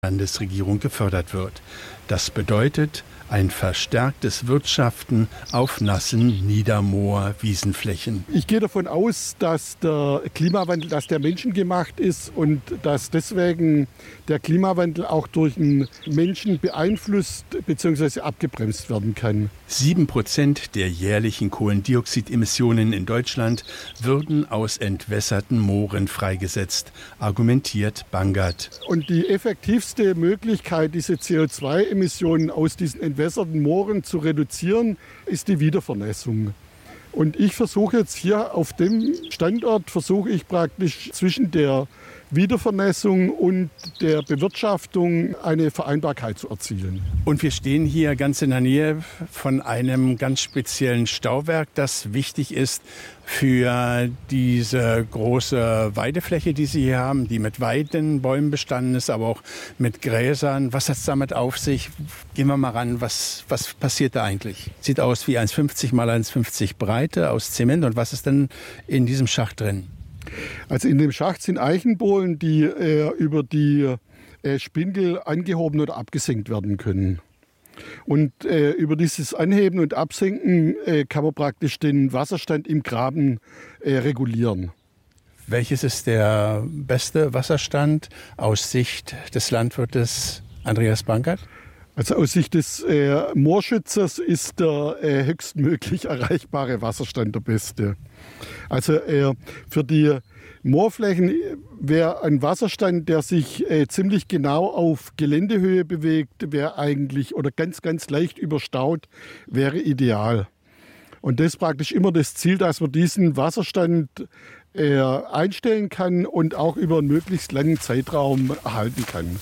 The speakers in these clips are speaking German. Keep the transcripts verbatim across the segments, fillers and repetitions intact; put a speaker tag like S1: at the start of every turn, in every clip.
S1: Landesregierung gefördert wird. Das bedeutet ein verstärktes Wirtschaften auf nassen Niedermoor-Wiesenflächen.
S2: Ich gehe davon aus, dass der Klimawandel, dass der menschengemacht ist und dass deswegen der Klimawandel auch durch den Menschen beeinflusst bzw. abgebremst werden kann.
S1: Sieben Prozent der jährlichen Kohlendioxidemissionen in Deutschland würden aus entwässerten Mooren freigesetzt, argumentiert Bangert.
S2: Und die effektivste Möglichkeit, diese C O zwei Emissionen aus diesen entwässerten Mooren zu reduzieren, ist die Wiedervernässung. Und ich versuche jetzt hier auf dem Standort, versuche ich praktisch zwischen der Wiedervernässung und der Bewirtschaftung eine Vereinbarkeit zu erzielen.
S1: Und wir stehen hier ganz in der Nähe von einem ganz speziellen Stauwerk, das wichtig ist für diese große Weidefläche, die Sie hier haben, die mit Weidenbäumen bestanden ist, aber auch mit Gräsern. Was hat es damit auf sich? Gehen wir mal ran, was, was passiert da eigentlich? Sieht aus wie eins Komma fünfzig mal eins Komma fünfzig Breite aus Zement. Und was ist denn in diesem Schacht drin?
S2: Also in dem Schacht sind Eichenbohlen, die äh, über die äh, Spindel angehoben oder abgesenkt werden können. Und äh, über dieses Anheben und Absenken äh, kann man praktisch den Wasserstand im Graben äh, regulieren.
S1: Welches ist der beste Wasserstand aus Sicht des Landwirtes Andreas Bangert?
S2: Also aus Sicht des äh, Moorschützers ist der äh, höchstmöglich erreichbare Wasserstand der beste. Also äh, für die Moorflächen wäre ein Wasserstand, der sich äh, ziemlich genau auf Geländehöhe bewegt, wäre eigentlich oder ganz, ganz leicht überstaut, wäre ideal. Und das ist praktisch immer das Ziel, dass man diesen Wasserstand äh, einstellen kann und auch über einen möglichst langen Zeitraum erhalten kann.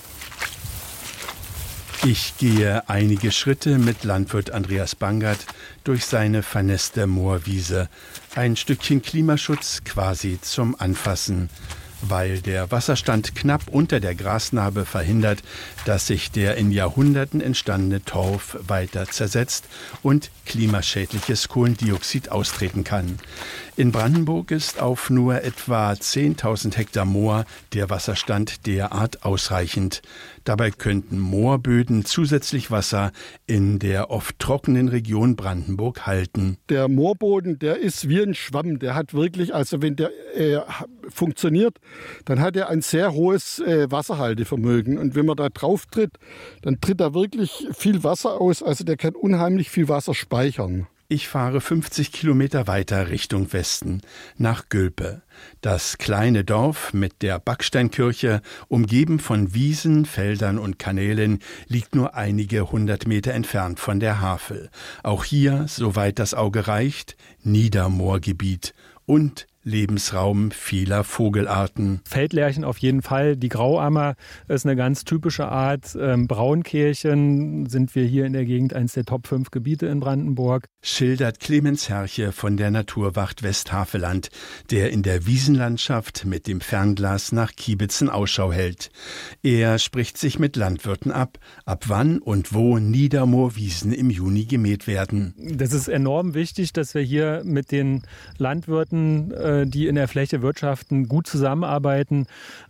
S1: Ich gehe einige Schritte mit Landwirt Andreas Bangert durch seine vernässte Moorwiese. Ein Stückchen Klimaschutz quasi zum Anfassen, weil der Wasserstand knapp unter der Grasnarbe verhindert, dass sich der in Jahrhunderten entstandene Torf weiter zersetzt und klimaschädliches Kohlendioxid austreten kann. In Brandenburg ist auf nur etwa zehntausend Hektar Moor der Wasserstand derart ausreichend. Dabei könnten Moorböden zusätzlich Wasser in der oft trockenen Region Brandenburg halten.
S2: Der Moorboden, der ist wie ein Schwamm. Der hat wirklich, also wenn der äh, funktioniert, dann hat er ein sehr hohes äh, Wasserhaltevermögen. Und wenn man da drauf tritt, dann tritt da wirklich viel Wasser aus. Also der kann unheimlich viel Wasser speichern.
S1: Ich fahre fünfzig Kilometer weiter Richtung Westen, nach Gülpe. Das kleine Dorf mit der Backsteinkirche, umgeben von Wiesen, Feldern und Kanälen, liegt nur einige hundert Meter entfernt von der Havel. Auch hier, soweit das Auge reicht, Niedermoorgebiet und Lebensraum vieler Vogelarten.
S3: Feldlerchen auf jeden Fall. Die Grauammer ist eine ganz typische Art. Ähm, Braunkehlchen sind wir hier in der Gegend eines der Top fünf Gebiete in Brandenburg.
S1: Schildert Clemens Herche von der Naturwacht Westhaveland, der in der Wiesenlandschaft mit dem Fernglas nach Kiebitzen Ausschau hält. Er spricht sich mit Landwirten ab, ab wann und wo Niedermoorwiesen im Juni gemäht werden.
S3: Das ist enorm wichtig, dass wir hier mit den Landwirten, die in der Fläche wirtschaften, gut zusammenarbeiten,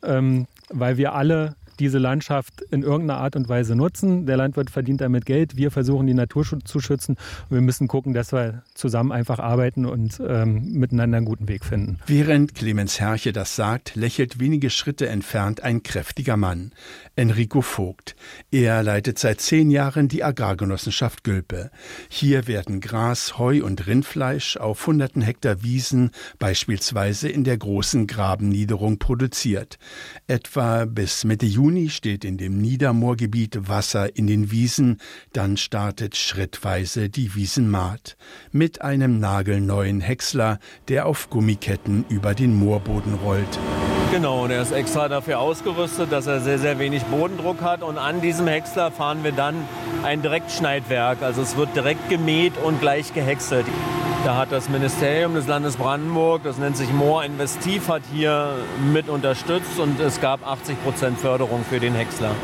S3: weil wir alle diese Landschaft in irgendeiner Art und Weise nutzen. Der Landwirt verdient damit Geld, wir versuchen die Natur zu schützen und wir müssen gucken, dass wir zusammen einfach arbeiten und ähm, miteinander einen guten Weg finden.
S1: Während Clemens Herche das sagt, lächelt wenige Schritte entfernt ein kräftiger Mann, Enrico Vogt. Er leitet seit zehn Jahren die Agrargenossenschaft Gülpe. Hier werden Gras, Heu und Rindfleisch auf hunderten Hektar Wiesen, beispielsweise in der großen Grabenniederung, produziert. Etwa bis Mitte Juni steht in dem Niedermoorgebiet Wasser in den Wiesen, dann startet schrittweise die Wiesenmahd. Mit einem nagelneuen Häcksler, der auf Gummiketten über den Moorboden rollt.
S4: Genau, der ist extra dafür ausgerüstet, dass er sehr, sehr wenig Bodendruck hat. Und an diesem Häcksler fahren wir dann ein Direktschneidwerk. Also es wird direkt gemäht und gleich gehäckselt. Da hat das Ministerium des Landes Brandenburg, das nennt sich Moor Investiv, hat hier mit unterstützt und es gab achtzig Prozent Förderung für den Häcksler.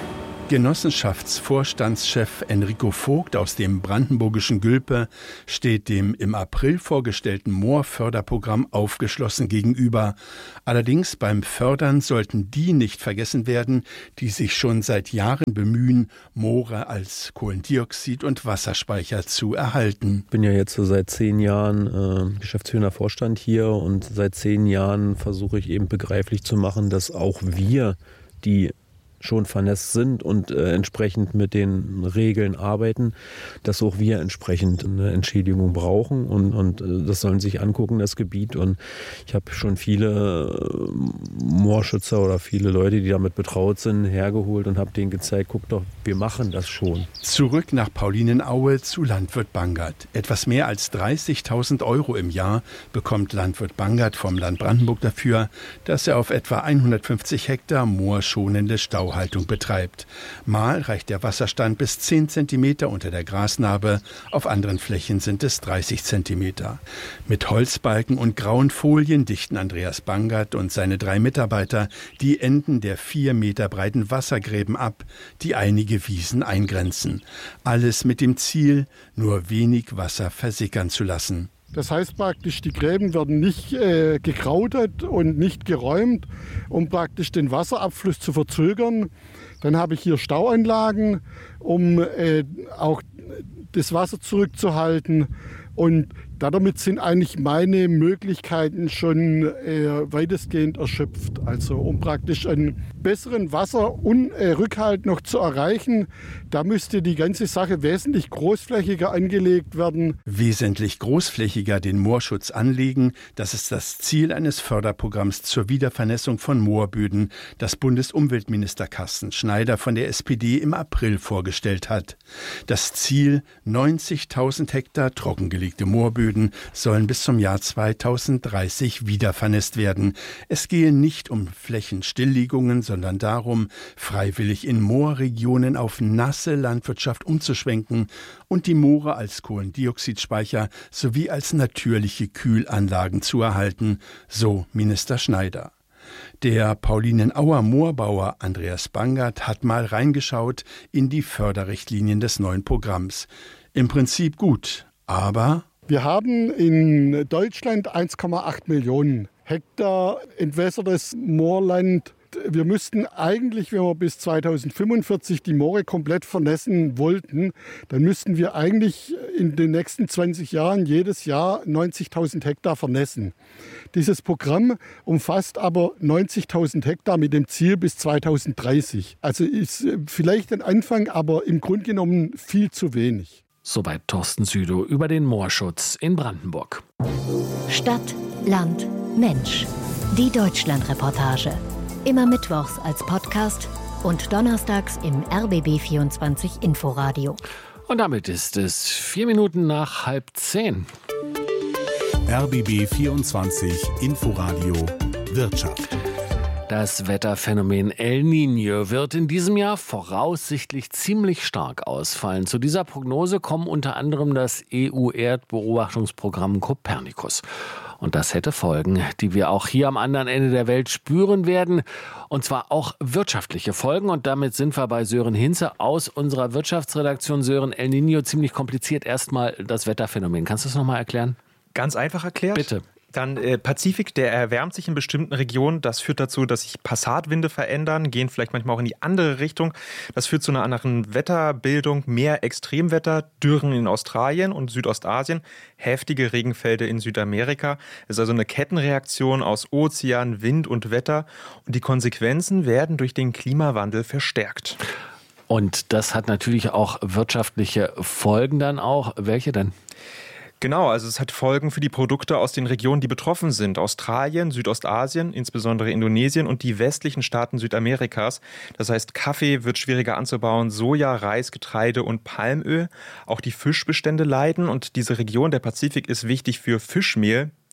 S1: Genossenschaftsvorstandschef Enrico Vogt aus dem brandenburgischen Gülpe steht dem im April vorgestellten Moorförderprogramm aufgeschlossen gegenüber. Allerdings beim Fördern sollten die nicht vergessen werden, die sich schon seit Jahren bemühen, Moore als Kohlendioxid- und Wasserspeicher zu erhalten.
S5: Ich bin ja jetzt so seit zehn Jahren äh, geschäftsführender Vorstand hier und seit zehn Jahren versuche ich eben begreiflich zu machen, dass auch wir, die schon vernässt sind und äh, entsprechend mit den Regeln arbeiten, dass auch wir entsprechend eine Entschädigung brauchen und, und äh, das sollen sich angucken, das Gebiet. Und ich habe schon viele äh, Moorschützer oder viele Leute, die damit betraut sind, hergeholt und habe denen gezeigt, guck doch, wir machen das schon.
S1: Zurück nach Paulinenaue zu Landwirt Bangert. Etwas mehr als dreißigtausend Euro im Jahr bekommt Landwirt Bangert vom Land Brandenburg dafür, dass er auf etwa hundertfünfzig Hektar moorschonende Stau Haltung betreibt. Mal reicht der Wasserstand bis zehn Zentimeter unter der Grasnarbe, auf anderen Flächen sind es dreißig Zentimeter. Mit Holzbalken und grauen Folien dichten Andreas Bangert und seine drei Mitarbeiter die Enden der vier Meter breiten Wassergräben ab, die einige Wiesen eingrenzen. Alles mit dem Ziel, nur wenig Wasser versickern zu lassen.
S2: Das heißt praktisch, die Gräben werden nicht äh, gekrautet und nicht geräumt, um praktisch den Wasserabfluss zu verzögern. Dann habe ich hier Stauanlagen, um äh, auch das Wasser zurückzuhalten. Und damit sind eigentlich meine Möglichkeiten schon äh, weitestgehend erschöpft. Also um praktisch einen besseren Wasserrückhalt noch zu erreichen, da müsste die ganze Sache wesentlich großflächiger angelegt werden.
S1: Wesentlich großflächiger den Moorschutz anlegen, das ist das Ziel eines Förderprogramms zur Wiedervernässung von Moorböden, das Bundesumweltminister Carsten Schneider von der S P D im April vorgestellt hat. Das Ziel, neunzigtausend Hektar trockengelegte Moorböden sollen bis zum Jahr zweitausenddreißig wiedervernässt werden. Es gehe nicht um Flächenstilllegungen, sondern darum, freiwillig in Moorregionen auf nasse Landwirtschaft umzuschwenken und die Moore als Kohlendioxidspeicher sowie als natürliche Kühlanlagen zu erhalten, so Minister Schneider. Der Paulinenauer Moorbauer Andreas Bangert hat mal reingeschaut in die Förderrichtlinien des neuen Programms. Im Prinzip gut, aber
S2: wir haben in Deutschland eins Komma acht Millionen Hektar entwässertes Moorland. Wir müssten eigentlich, wenn wir bis zweitausendfünfundvierzig die Moore komplett vernässen wollten, dann müssten wir eigentlich in den nächsten zwanzig Jahren jedes Jahr neunzigtausend Hektar vernässen. Dieses Programm umfasst aber neunzigtausend Hektar mit dem Ziel bis zweitausenddreißig. Also ist vielleicht ein Anfang, aber im Grunde genommen viel zu wenig.
S6: Soweit Thorsten Südow über den Moorschutz in Brandenburg.
S7: Stadt, Land, Mensch. Die Deutschlandreportage. Immer mittwochs als Podcast und donnerstags im R B B vierundzwanzig Inforadio.
S6: Und damit ist es vier Minuten nach halb zehn.
S8: R B B vierundzwanzig Inforadio Wirtschaft.
S6: Das Wetterphänomen El Niño wird in diesem Jahr voraussichtlich ziemlich stark ausfallen. Zu dieser Prognose kommen unter anderem das E U-Erdbeobachtungsprogramm Copernicus. Und das hätte Folgen, die wir auch hier am anderen Ende der Welt spüren werden. Und zwar auch wirtschaftliche Folgen. Und damit sind wir bei Sören Hinze aus unserer Wirtschaftsredaktion. Sören, El Niño, ziemlich kompliziert. Erstmal das Wetterphänomen. Kannst du es nochmal erklären?
S9: Ganz einfach erklärt.
S6: Bitte.
S9: Dann äh, Pazifik, der erwärmt sich in bestimmten Regionen. Das führt dazu, dass sich Passatwinde verändern, gehen vielleicht manchmal auch in die andere Richtung. Das führt zu einer anderen Wetterbildung, mehr Extremwetter, Dürren in Australien und Südostasien, heftige Regenfälle in Südamerika. Es ist also eine Kettenreaktion aus Ozean, Wind und Wetter. Und die Konsequenzen werden durch den Klimawandel verstärkt.
S6: Und das hat natürlich auch wirtschaftliche Folgen dann auch. Welche denn?
S9: Genau, also es hat Folgen für die Produkte aus den Regionen, die betroffen sind. Australien, Südostasien, insbesondere Indonesien und die westlichen Staaten Südamerikas. Das heißt, Kaffee wird schwieriger anzubauen, Soja, Reis, Getreide und Palmöl. Auch die Fischbestände leiden und diese Region, der Pazifik, ist wichtig für Fischmehl.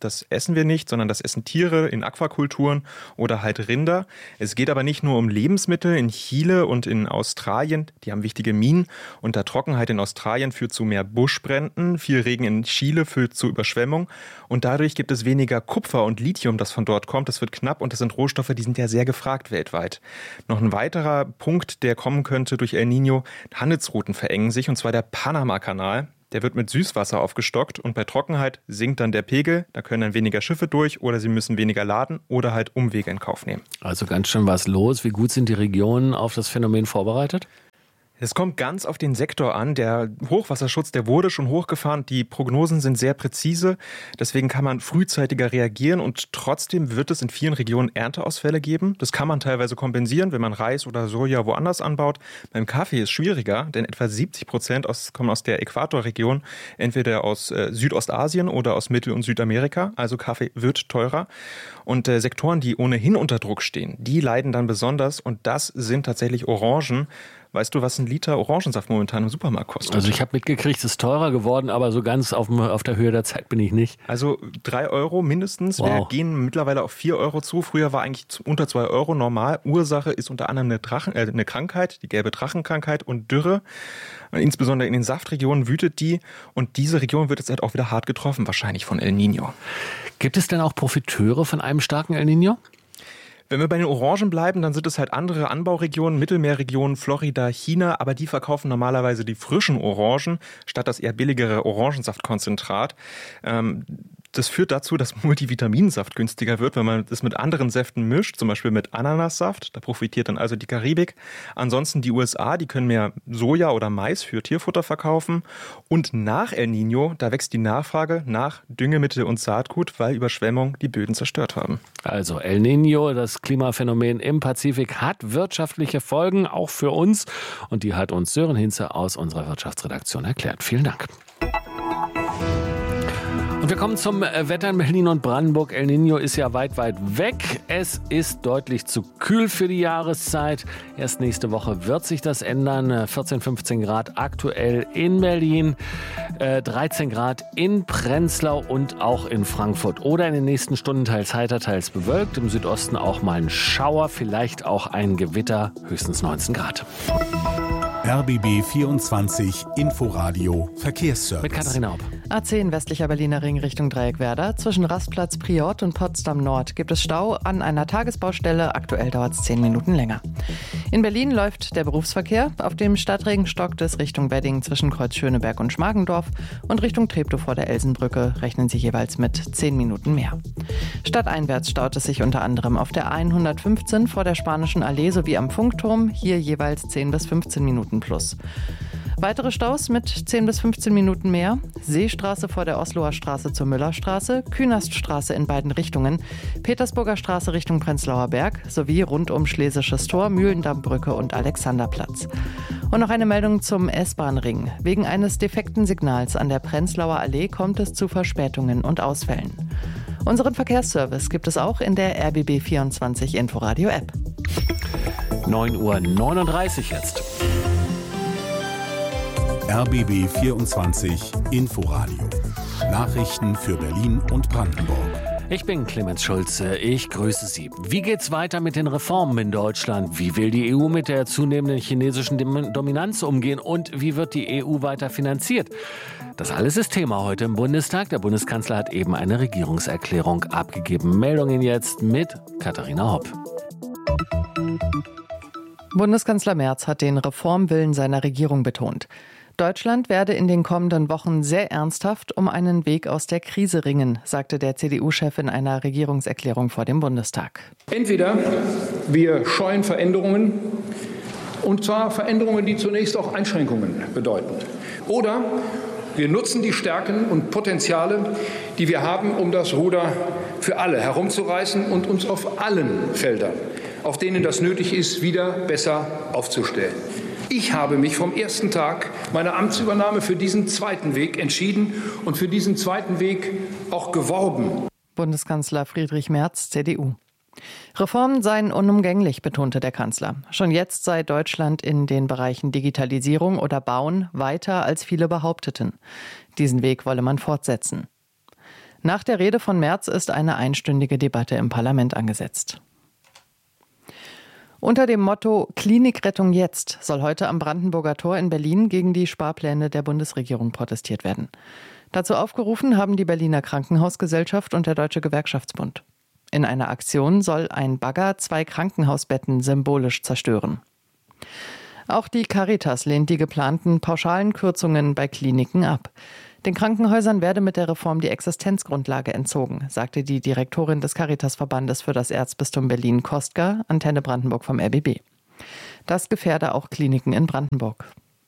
S9: Das essen wir nicht, sondern das essen Tiere in Aquakulturen oder halt Rinder. Es geht aber nicht nur um Lebensmittel. In Chile und in Australien, die haben wichtige Minen. Und der Trockenheit in Australien führt zu mehr Buschbränden. Viel Regen in Chile führt zu Überschwemmung. Und dadurch gibt es weniger Kupfer und Lithium, das von dort kommt. Das wird knapp und das sind Rohstoffe, die sind ja sehr gefragt weltweit. Noch ein weiterer Punkt, der kommen könnte durch El Niño: Handelsrouten verengen sich, und zwar der Panama-Kanal. Der wird mit Süßwasser aufgestockt und bei Trockenheit sinkt dann der Pegel. Da können dann weniger Schiffe durch oder sie müssen weniger laden oder halt Umwege in Kauf nehmen.
S6: Also ganz schön was los. Wie gut sind die Regionen auf das Phänomen vorbereitet?
S9: Es kommt ganz auf den Sektor an. Der Hochwasserschutz, der wurde schon hochgefahren. Die Prognosen sind sehr präzise. Deswegen kann man frühzeitiger reagieren und trotzdem wird es in vielen Regionen Ernteausfälle geben. Das kann man teilweise kompensieren, wenn man Reis oder Soja woanders anbaut. Beim Kaffee ist es schwieriger, denn etwa siebzig Prozent aus, kommen aus der Äquatorregion, entweder aus äh, Südostasien oder aus Mittel- und Südamerika. Also Kaffee wird teurer. Und äh, Sektoren, die ohnehin unter Druck stehen, die leiden dann besonders. Und das sind tatsächlich Orangen. Weißt du, was ein Liter Orangensaft momentan im Supermarkt kostet?
S6: Also ich habe mitgekriegt, es ist teurer geworden, aber so ganz auf, auf der Höhe der Zeit bin ich nicht.
S9: Also drei Euro mindestens.
S6: Wow.
S9: Wir gehen mittlerweile auf vier Euro zu. Früher war eigentlich unter zwei Euro normal. Ursache ist unter anderem eine, Drachen, äh, eine Krankheit, die gelbe Drachenkrankheit und Dürre. Insbesondere in den Saftregionen wütet die. Und diese Region wird jetzt halt auch wieder hart getroffen, wahrscheinlich von El Niño.
S6: Gibt es denn auch Profiteure von einem starken El Niño?
S9: Wenn wir bei den Orangen bleiben, dann sind es halt andere Anbauregionen, Mittelmeerregionen, Florida, China, aber die verkaufen normalerweise die frischen Orangen statt das eher billigere Orangensaftkonzentrat. Ähm, Das führt dazu, dass Multivitaminsaft günstiger wird, wenn man das mit anderen Säften mischt, zum Beispiel mit Ananassaft. Da profitiert dann also die Karibik. Ansonsten die U S A, die können mehr Soja oder Mais für Tierfutter verkaufen. Und nach El Niño, da wächst die Nachfrage nach Düngemittel und Saatgut, weil Überschwemmungen die Böden zerstört haben.
S6: Also El Niño, das Klimaphänomen im Pazifik, hat wirtschaftliche Folgen, auch für uns. Und die hat uns Sören Hinze aus unserer Wirtschaftsredaktion erklärt. Vielen Dank. Und wir kommen zum Wetter in Berlin und Brandenburg. El Niño ist ja weit, weit weg. Es ist deutlich zu kühl für die Jahreszeit. Erst nächste Woche wird sich das ändern. vierzehn, fünfzehn Grad aktuell in Berlin, dreizehn Grad in Prenzlau und auch in Frankfurt. Oder in den nächsten Stunden teils heiter, teils bewölkt. Im Südosten auch mal ein Schauer, vielleicht auch ein Gewitter, höchstens neunzehn Grad.
S8: R B B vierundzwanzig Inforadio Verkehrsservice.
S6: Mit Katharina Haupt.
S10: A zehn westlicher Berliner Ring Richtung Dreieckwerder. Zwischen Rastplatz Priort und Potsdam Nord gibt es Stau an einer Tagesbaustelle. Aktuell dauert es zehn Minuten länger. In Berlin läuft der Berufsverkehr. Auf dem Stadtring stockt es Richtung Wedding zwischen Kreuz Schöneberg und Schmargendorf. Und Richtung Treptow vor der Elsenbrücke rechnen sie jeweils mit zehn Minuten mehr. Stadteinwärts staut es sich unter anderem auf der hundertfünfzehn vor der Spanischen Allee sowie am Funkturm. Hier jeweils zehn bis fünfzehn Minuten plus. Weitere Staus mit zehn bis fünfzehn Minuten mehr. Seestraße vor der Osloer Straße zur Müllerstraße, Künaststraße in beiden Richtungen, Petersburger Straße Richtung Prenzlauer Berg sowie rund um Schlesisches Tor, Mühlendammbrücke und Alexanderplatz. Und noch eine Meldung zum S-Bahn-Ring. Wegen eines defekten Signals an der Prenzlauer Allee kommt es zu Verspätungen und Ausfällen. Unseren Verkehrsservice gibt es auch in der R B B vierundzwanzig Inforadio App.
S6: neun Uhr neununddreißig jetzt.
S8: R B B vierundzwanzig Inforadio. Nachrichten für Berlin und Brandenburg.
S6: Ich bin Clemens Schulze, ich grüße Sie. Wie geht's weiter mit den Reformen in Deutschland? Wie will die E U mit der zunehmenden chinesischen Dominanz umgehen? Und wie wird die E U weiter finanziert? Das alles ist Thema heute im Bundestag. Der Bundeskanzler hat eben eine Regierungserklärung abgegeben. Meldungen jetzt mit Katharina Hopp.
S10: Bundeskanzler Merz hat den Reformwillen seiner Regierung betont. Deutschland werde in den kommenden Wochen sehr ernsthaft um einen Weg aus der Krise ringen, sagte der C D U-Chef in einer Regierungserklärung vor dem Bundestag.
S11: Entweder wir scheuen Veränderungen, und zwar Veränderungen, die zunächst auch Einschränkungen bedeuten. Oder wir nutzen die Stärken und Potenziale, die wir haben, um das Ruder für alle herumzureißen und uns auf allen Feldern, auf denen das nötig ist, wieder besser aufzustellen. Ich habe mich vom ersten Tag meiner Amtsübernahme für diesen zweiten Weg entschieden und für diesen zweiten Weg auch geworben.
S10: Bundeskanzler Friedrich Merz, C D U. Reformen seien unumgänglich, betonte der Kanzler. Schon jetzt sei Deutschland in den Bereichen Digitalisierung oder Bauen weiter, als viele behaupteten. Diesen Weg wolle man fortsetzen. Nach der Rede von Merz ist eine einstündige Debatte im Parlament angesetzt. Unter dem Motto Klinikrettung jetzt soll heute am Brandenburger Tor in Berlin gegen die Sparpläne der Bundesregierung protestiert werden. Dazu aufgerufen haben die Berliner Krankenhausgesellschaft und der Deutsche Gewerkschaftsbund. In einer Aktion soll ein Bagger zwei Krankenhausbetten symbolisch zerstören. Auch die Caritas lehnt die geplanten pauschalen Kürzungen bei Kliniken ab. Den Krankenhäusern werde mit der Reform die Existenzgrundlage entzogen, sagte die Direktorin des Caritas-Verbandes für das Erzbistum Berlin, Kostka, Antenne Brandenburg vom R B B. Das gefährde auch Kliniken in Brandenburg.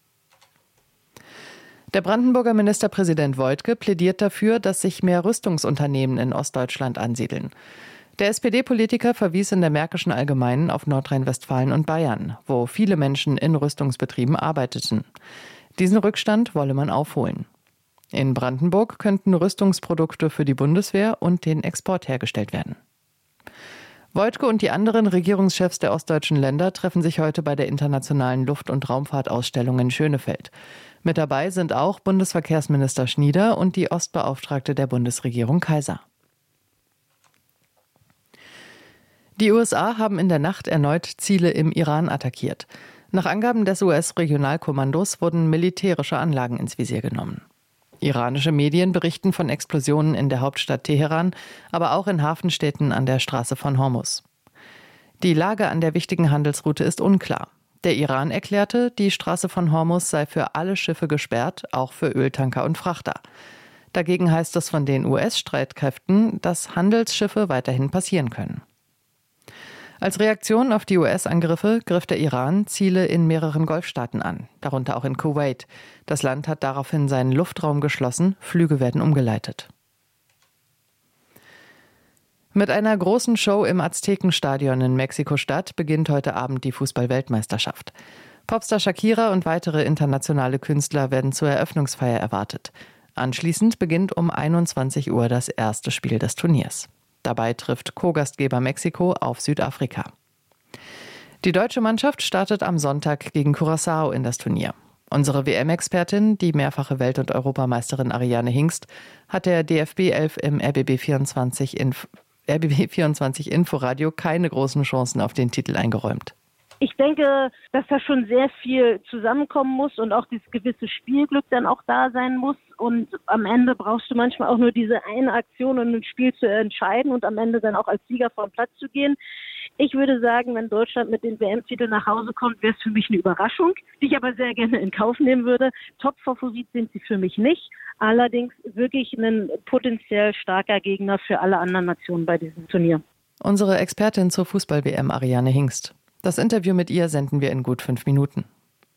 S10: Der Brandenburger Ministerpräsident Woidke plädiert dafür, dass sich mehr Rüstungsunternehmen in Ostdeutschland ansiedeln. Der S P D-Politiker verwies in der Märkischen Allgemeinen auf Nordrhein-Westfalen und Bayern, wo viele Menschen in Rüstungsbetrieben arbeiteten. Diesen Rückstand wolle man aufholen. In Brandenburg könnten Rüstungsprodukte für die Bundeswehr und den Export hergestellt werden. Woidke und die anderen Regierungschefs der ostdeutschen Länder treffen sich heute bei der Internationalen Luft- und Raumfahrtausstellung in Schönefeld. Mit dabei sind auch Bundesverkehrsminister Schnieder und die Ostbeauftragte der Bundesregierung Kaiser. Die U S A haben in der Nacht erneut Ziele im Iran attackiert. Nach Angaben des U S-Regionalkommandos wurden militärische Anlagen ins Visier genommen. Iranische Medien berichten von Explosionen in der Hauptstadt Teheran, aber auch in Hafenstädten an der Straße von Hormuz. Die Lage an der wichtigen Handelsroute ist unklar. Der Iran erklärte, die Straße von Hormuz sei für alle Schiffe gesperrt, auch für Öltanker und Frachter. Dagegen heißt es von den U S-Streitkräften, dass Handelsschiffe weiterhin passieren können. Als Reaktion auf die U S-Angriffe griff der Iran Ziele in mehreren Golfstaaten an, darunter auch in Kuwait. Das Land hat daraufhin seinen Luftraum geschlossen, Flüge werden umgeleitet. Mit einer großen Show im Aztekenstadion in Mexiko-Stadt beginnt heute Abend die Fußball-Weltmeisterschaft. Popstar Shakira und weitere internationale Künstler werden zur Eröffnungsfeier erwartet. Anschließend beginnt um einundzwanzig Uhr das erste Spiel des Turniers. Dabei trifft Co-Gastgeber Mexiko auf Südafrika. Die deutsche Mannschaft startet am Sonntag gegen Curaçao in das Turnier. Unsere W M-Expertin, die mehrfache Welt- und Europameisterin Ariane Hingst, hat der D F B elf im R B B vierundzwanzig, Inf- R B B vierundzwanzig Inforadio keine großen Chancen auf den Titel eingeräumt.
S12: Ich denke, dass da schon sehr viel zusammenkommen muss und auch dieses gewisse Spielglück dann auch da sein muss. Und am Ende brauchst du manchmal auch nur diese eine Aktion, um ein Spiel zu entscheiden und am Ende dann auch als Sieger vom Platz zu gehen. Ich würde sagen, wenn Deutschland mit den W M-Titeln nach Hause kommt, wäre es für mich eine Überraschung, die ich aber sehr gerne in Kauf nehmen würde. Top-Favorit sind sie für mich nicht. Allerdings wirklich ein potenziell starker Gegner für alle anderen Nationen bei diesem Turnier.
S10: Unsere Expertin zur Fußball-W M, Ariane Hingst. Das Interview mit ihr senden wir in gut fünf Minuten.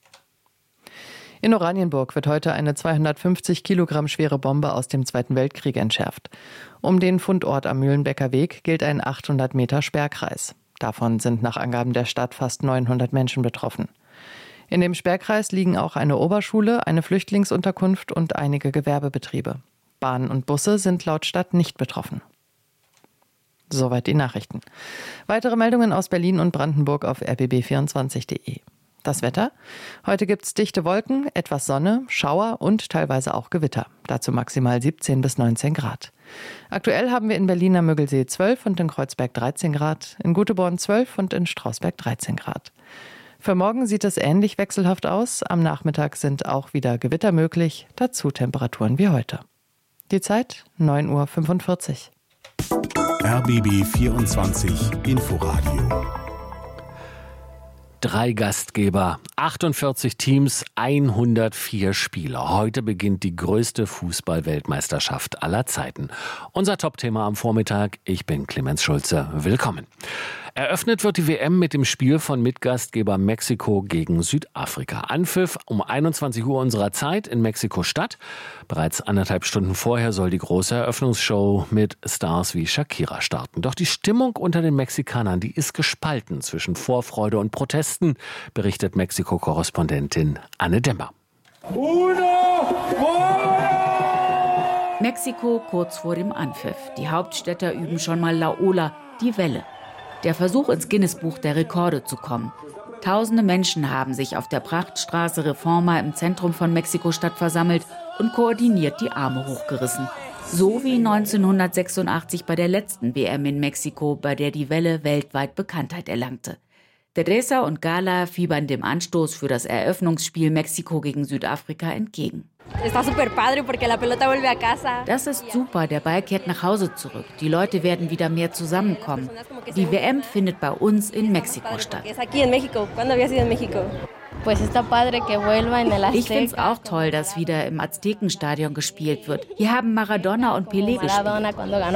S10: In Oranienburg wird heute eine zweihundertfünfzig Kilogramm schwere Bombe aus dem Zweiten Weltkrieg entschärft. Um den Fundort am Mühlenbecker Weg gilt ein achthundert Meter Sperrkreis. Davon sind nach Angaben der Stadt fast neunhundert Menschen betroffen. In dem Sperrkreis liegen auch eine Oberschule, eine Flüchtlingsunterkunft und einige Gewerbebetriebe. Bahnen und Busse sind laut Stadt nicht betroffen. Soweit die Nachrichten. Weitere Meldungen aus Berlin und Brandenburg auf r b b vierundzwanzig punkt de. Das Wetter? Heute gibt es dichte Wolken, etwas Sonne, Schauer und teilweise auch Gewitter. Dazu maximal siebzehn bis neunzehn Grad. Aktuell haben wir in Berlin am Müggelsee zwölf und in Kreuzberg dreizehn Grad, in Göteborg zwölf und in Strausberg dreizehn Grad. Für morgen sieht es ähnlich wechselhaft aus. Am Nachmittag sind auch wieder Gewitter möglich, dazu Temperaturen wie heute. Die Zeit neun Uhr fünfundvierzig.
S8: R B B vierundzwanzig Inforadio.
S6: Drei Gastgeber, achtundvierzig Teams, hundertvier Spieler. Heute beginnt die größte Fußball-Weltmeisterschaft aller Zeiten. Unser Top-Thema am Vormittag. Ich bin Clemens Schulze. Willkommen. Eröffnet wird die W M mit dem Spiel von Mitgastgeber Mexiko gegen Südafrika. Anpfiff um einundzwanzig Uhr unserer Zeit in Mexiko-Stadt. Bereits anderthalb Stunden vorher soll die große Eröffnungsshow mit Stars wie Shakira starten. Doch die Stimmung unter den Mexikanern, die ist gespalten zwischen Vorfreude und Protesten, berichtet Mexiko-Korrespondentin Anne Demmer.
S13: Uno, uno!
S14: Mexiko kurz vor dem Anpfiff. Die Hauptstädter üben schon mal La Ola, die Welle. Der Versuch, ins Guinness-Buch der Rekorde zu kommen. Tausende Menschen haben sich auf der Prachtstraße Reforma im Zentrum von Mexiko-Stadt versammelt und koordiniert die Arme hochgerissen. So wie neunzehnhundertsechsundachtzig bei der letzten W M in Mexiko, bei der die Welle weltweit Bekanntheit erlangte. Teresa und Gala fiebern dem Anstoß für das Eröffnungsspiel Mexiko gegen Südafrika entgegen. Das ist super, der Ball kehrt nach Hause zurück. Die Leute werden wieder mehr zusammenkommen. Die W M findet bei uns in Mexiko statt. Ich finde es auch toll, dass wieder im Aztekenstadion gespielt wird. Hier haben Maradona und Pelé gespielt.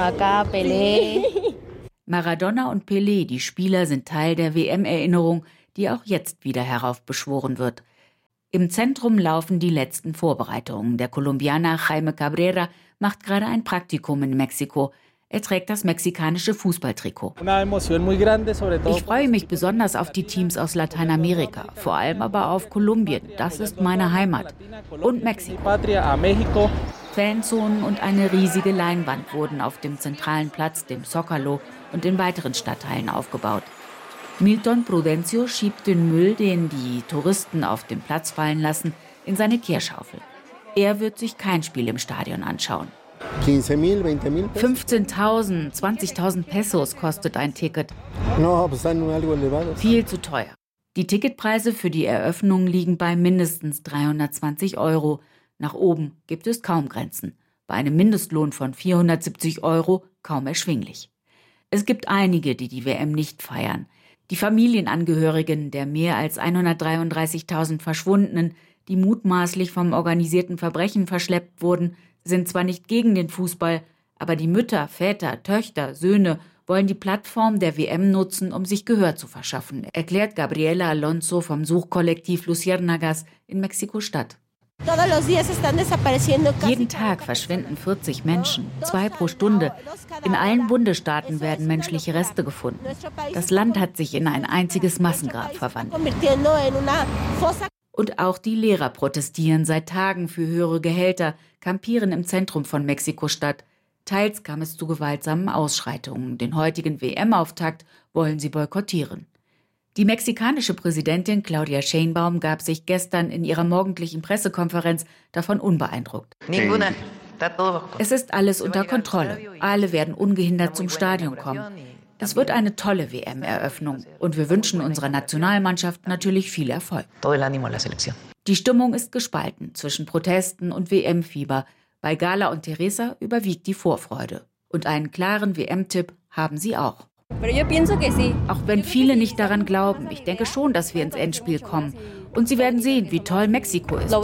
S14: Maradona und Pelé, die Spieler, sind Teil der W M-Erinnerung, die auch jetzt wieder heraufbeschworen wird. Im Zentrum laufen die letzten Vorbereitungen. Der Kolumbianer Jaime Cabrera macht gerade ein Praktikum in Mexiko. Er trägt das mexikanische Fußballtrikot. Ich freue mich besonders auf die Teams aus Lateinamerika, vor allem aber auf Kolumbien. Das ist meine Heimat. Und Mexiko. Fanzonen und eine riesige Leinwand wurden auf dem zentralen Platz, dem Zócalo, und in weiteren Stadtteilen aufgebaut. Milton Prudencio schiebt den Müll, den die Touristen auf den Platz fallen lassen, in seine Kehrschaufel. Er wird sich kein Spiel im Stadion anschauen. fünfzehntausend, zwanzigtausend Pesos kostet ein Ticket. Viel zu teuer. Die Ticketpreise für die Eröffnung liegen bei mindestens dreihundertzwanzig Euro. Nach oben gibt es kaum Grenzen. Bei einem Mindestlohn von vierhundertsiebzig Euro kaum erschwinglich. Es gibt einige, die die W M nicht feiern. Die Familienangehörigen der mehr als hundertdreiunddreißigtausend Verschwundenen, die mutmaßlich vom organisierten Verbrechen verschleppt wurden, sind zwar nicht gegen den Fußball, aber die Mütter, Väter, Töchter, Söhne wollen die Plattform der W M nutzen, um sich Gehör zu verschaffen, erklärt Gabriela Alonso vom Suchkollektiv Luciérnagas in Mexiko-Stadt. Jeden Tag verschwinden vierzig Menschen, zwei pro Stunde. In allen Bundesstaaten werden menschliche Reste gefunden. Das Land hat sich in ein einziges Massengrab verwandelt. Und auch die Lehrer protestieren seit Tagen für höhere Gehälter, kampieren im Zentrum von Mexiko-Stadt. Teils kam es zu gewaltsamen Ausschreitungen. Den heutigen W M-Auftakt wollen sie boykottieren. Die mexikanische Präsidentin Claudia Sheinbaum gab sich gestern in ihrer morgendlichen Pressekonferenz davon unbeeindruckt. Es ist alles unter Kontrolle. Alle werden ungehindert zum Stadion kommen. Es wird eine tolle W M-Eröffnung und wir wünschen unserer Nationalmannschaft natürlich viel Erfolg. Die Stimmung ist gespalten zwischen Protesten und W M-Fieber. Bei Gala und Teresa überwiegt die Vorfreude. Und einen klaren W M-Tipp haben sie auch. Auch wenn viele nicht daran glauben, ich denke schon, dass wir ins Endspiel kommen. Und sie werden sehen, wie toll Mexiko ist.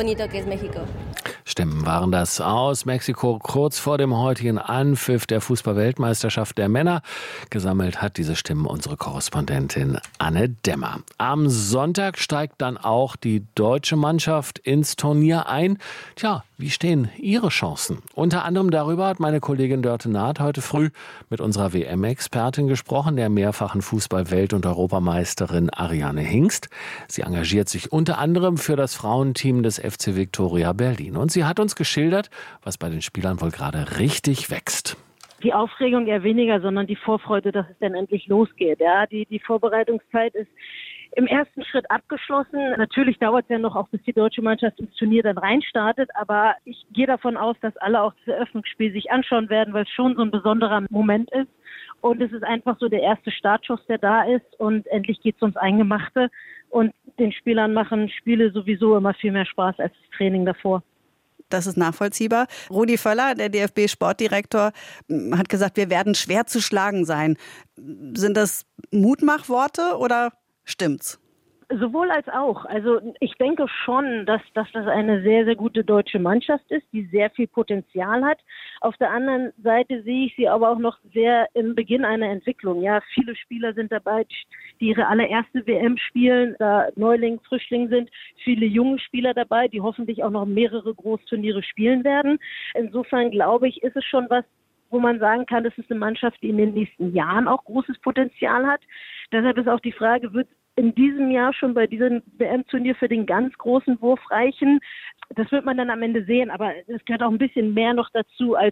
S6: Stimmen waren das aus Mexiko kurz vor dem heutigen Anpfiff der Fußball-Weltmeisterschaft der Männer. Gesammelt hat diese Stimmen unsere Korrespondentin Anne Dämmer. Am Sonntag steigt dann auch die deutsche Mannschaft ins Turnier ein. Tja, wie stehen ihre Chancen? Unter anderem darüber hat meine Kollegin Dörte Naht heute früh mit unserer W M-Expertin gesprochen, der mehrfachen Fußball-Welt- und Europameisterin Ariane Hingst. Sie engagiert sich unter anderem für das Frauenteam des F C Viktoria Berlin. Und sie hat uns geschildert, was bei den Spielern wohl gerade richtig wächst.
S12: Die Aufregung eher weniger, sondern die Vorfreude, dass es dann endlich losgeht. Ja, die, die Vorbereitungszeit ist im ersten Schritt abgeschlossen. Natürlich dauert es ja noch, auch bis die deutsche Mannschaft ins Turnier dann reinstartet. Aber ich gehe davon aus, dass alle auch das Eröffnungsspiel sich anschauen werden, weil es schon so ein besonderer Moment ist. Und es ist einfach so der erste Startschuss, der da ist. Und endlich geht es ums Eingemachte. Und den Spielern machen Spiele sowieso immer viel mehr Spaß als das Training davor.
S15: Das ist nachvollziehbar. Rudi Völler, der D F B-Sportdirektor, hat gesagt, wir werden schwer zu schlagen sein. Sind das Mutmachworte oder stimmt's?
S12: Sowohl als auch. Also ich denke schon, dass, dass das eine sehr, sehr gute deutsche Mannschaft ist, die sehr viel Potenzial hat. Auf der anderen Seite sehe ich sie aber auch noch sehr im Beginn einer Entwicklung. Ja, viele Spieler sind dabei, die ihre allererste W M spielen, da Neuling, Frischling sind. Viele junge Spieler dabei, die hoffentlich auch noch mehrere Großturniere spielen werden. Insofern glaube ich, ist es schon was, wo man sagen kann, das ist eine Mannschaft, die in den nächsten Jahren auch großes Potenzial hat. Deshalb ist auch die Frage, wird in diesem Jahr schon bei diesem W M-Turnier für den ganz großen Wurf reichen? Das wird man dann am Ende sehen, aber es gehört auch ein bisschen mehr noch dazu als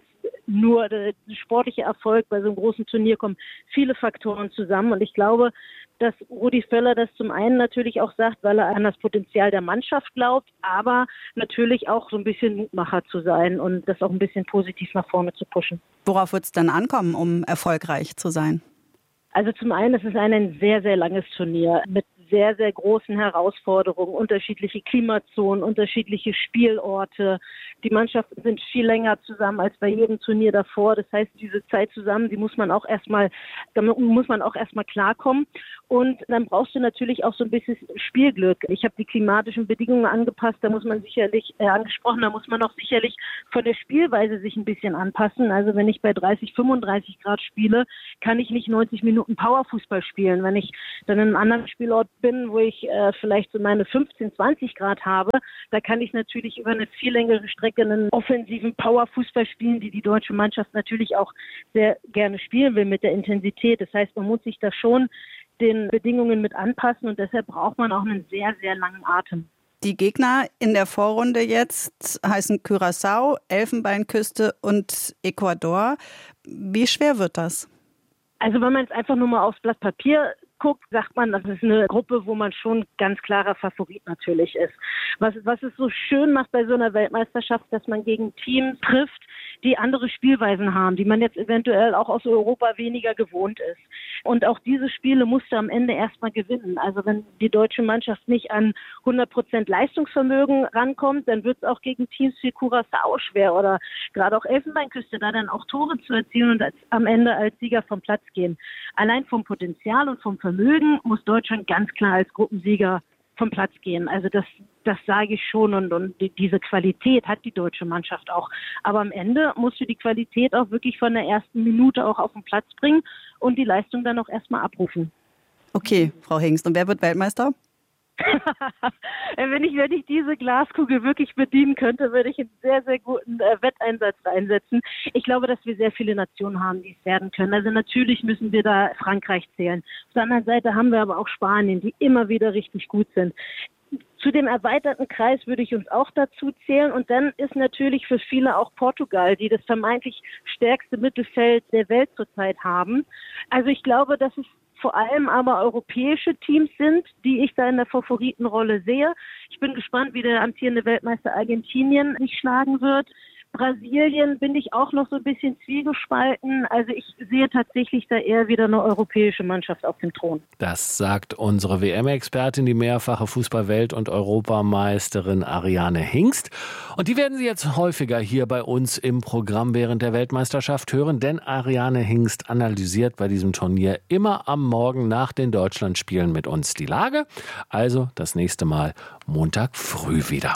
S12: nur der sportliche Erfolg bei so einem großen Turnier, kommen viele Faktoren zusammen. Und ich glaube, dass Rudi Völler das zum einen natürlich auch sagt, weil er an das Potenzial der Mannschaft glaubt, aber natürlich auch so ein bisschen Mutmacher zu sein und das auch ein bisschen positiv nach vorne zu pushen.
S15: Worauf wird es dann ankommen, um erfolgreich zu sein?
S12: Also zum einen, es ist ein sehr, sehr langes Turnier mit sehr, sehr großen Herausforderungen, unterschiedliche Klimazonen, unterschiedliche Spielorte. Die Mannschaften sind viel länger zusammen als bei jedem Turnier davor. Das heißt, diese Zeit zusammen, die muss man auch erstmal, damit muss man auch erstmal klarkommen. Und dann brauchst du natürlich auch so ein bisschen Spielglück. Ich habe die klimatischen Bedingungen angepasst, da muss man sicherlich, äh, angesprochen, da muss man auch sicherlich von der Spielweise sich ein bisschen anpassen. Also wenn ich bei dreißig, fünfunddreißig Grad spiele, kann ich nicht neunzig Minuten Powerfußball spielen. Wenn ich dann in einem anderen Spielort bin, wo ich äh, vielleicht so meine fünfzehn, zwanzig Grad habe, da kann ich natürlich über eine viel längere Strecke einen offensiven Powerfußball spielen, die die deutsche Mannschaft natürlich auch sehr gerne spielen will mit der Intensität. Das heißt, man muss sich da schon den Bedingungen mit anpassen und deshalb braucht man auch einen sehr, sehr langen Atem.
S15: Die Gegner in der Vorrunde jetzt heißen Curaçao, Elfenbeinküste und Ecuador. Wie schwer wird das?
S12: Also wenn man jetzt einfach nur mal aufs Blatt Papier guckt, sagt man, das ist eine Gruppe, wo man schon ganz klarer Favorit natürlich ist. Was, was es so schön macht bei so einer Weltmeisterschaft, dass man gegen Teams trifft, die andere Spielweisen haben, die man jetzt eventuell auch aus Europa weniger gewohnt ist. Und auch diese Spiele musst du am Ende erstmal gewinnen. Also wenn die deutsche Mannschaft nicht an hundert Prozent Leistungsvermögen rankommt, dann wird es auch gegen Teams wie Curaçao schwer oder gerade auch Elfenbeinküste, da dann auch Tore zu erzielen und als, am Ende als Sieger vom Platz gehen. Allein vom Potenzial und vom Vermögen muss Deutschland ganz klar als Gruppensieger vom Platz gehen. Also das, das sage ich schon und, und die, diese Qualität hat die deutsche Mannschaft auch. Aber am Ende musst du die Qualität auch wirklich von der ersten Minute auch auf den Platz bringen und die Leistung dann auch erstmal abrufen.
S15: Okay, Frau Hingst. Und wer wird Weltmeister?
S12: wenn, ich, wenn ich diese Glaskugel wirklich bedienen könnte, würde ich einen sehr, sehr guten äh, Wetteinsatz reinsetzen. Ich glaube, dass wir sehr viele Nationen haben, die es werden können. Also natürlich müssen wir da Frankreich zählen. Auf der anderen Seite haben wir aber auch Spanien, die immer wieder richtig gut sind. Zu dem erweiterten Kreis würde ich uns auch dazu zählen. Und dann ist natürlich für viele auch Portugal, die das vermeintlich stärkste Mittelfeld der Welt zurzeit haben. Also ich glaube, dass es vor allem aber europäische Teams sind, die ich da in der Favoritenrolle sehe. Ich bin gespannt, wie der amtierende Weltmeister Argentinien sich schlagen wird. Brasilien bin ich auch noch so ein bisschen zwiegespalten. Also ich sehe tatsächlich da eher wieder eine europäische Mannschaft auf dem Thron.
S6: Das sagt unsere W M-Expertin, die mehrfache Fußball-Welt- und Europameisterin Ariane Hingst. Und die werden Sie jetzt häufiger hier bei uns im Programm während der Weltmeisterschaft hören, denn Ariane Hingst analysiert bei diesem Turnier immer am Morgen nach den Deutschlandspielen mit uns die Lage. Also das nächste Mal Montag früh wieder.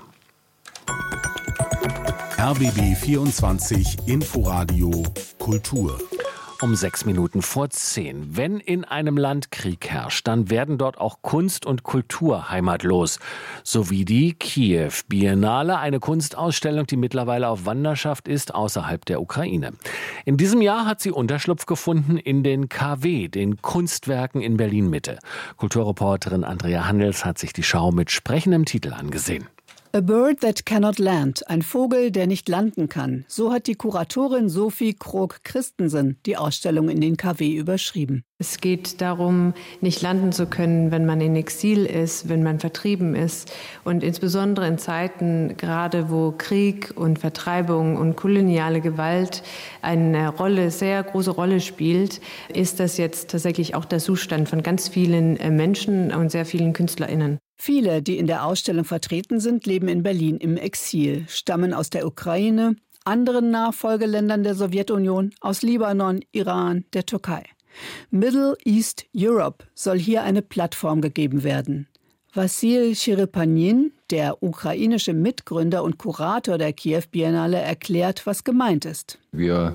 S8: R B B vierundzwanzig Inforadio Kultur.
S6: Um sechs Minuten vor zehn. Wenn in einem Land Krieg herrscht, dann werden dort auch Kunst und Kultur heimatlos. So wie die Kiew Biennale, eine Kunstausstellung, die mittlerweile auf Wanderschaft ist außerhalb der Ukraine. In diesem Jahr hat sie Unterschlupf gefunden in den K W, den Kunstwerken in Berlin-Mitte. Kulturreporterin Andrea Handels hat sich die Schau mit sprechendem Titel angesehen.
S16: A Bird That Cannot Land, ein Vogel, der nicht landen kann. So hat die Kuratorin Sophie Krog-Christensen die Ausstellung in den K W überschrieben.
S17: Es geht darum, nicht landen zu können, wenn man in Exil ist, wenn man vertrieben ist. Und insbesondere in Zeiten, gerade wo Krieg und Vertreibung und koloniale Gewalt eine Rolle, sehr große Rolle spielt, ist das jetzt tatsächlich auch der Zustand von ganz vielen Menschen und sehr vielen KünstlerInnen.
S16: Viele, die in der Ausstellung vertreten sind, leben in Berlin im Exil, stammen aus der Ukraine, anderen Nachfolgeländern der Sowjetunion, aus Libanon, Iran, der Türkei. Middle East Europe soll hier eine Plattform gegeben werden. Vassil Cherepanin, der ukrainische Mitgründer und Kurator der Kiew Biennale, erklärt, was gemeint ist.
S18: Wir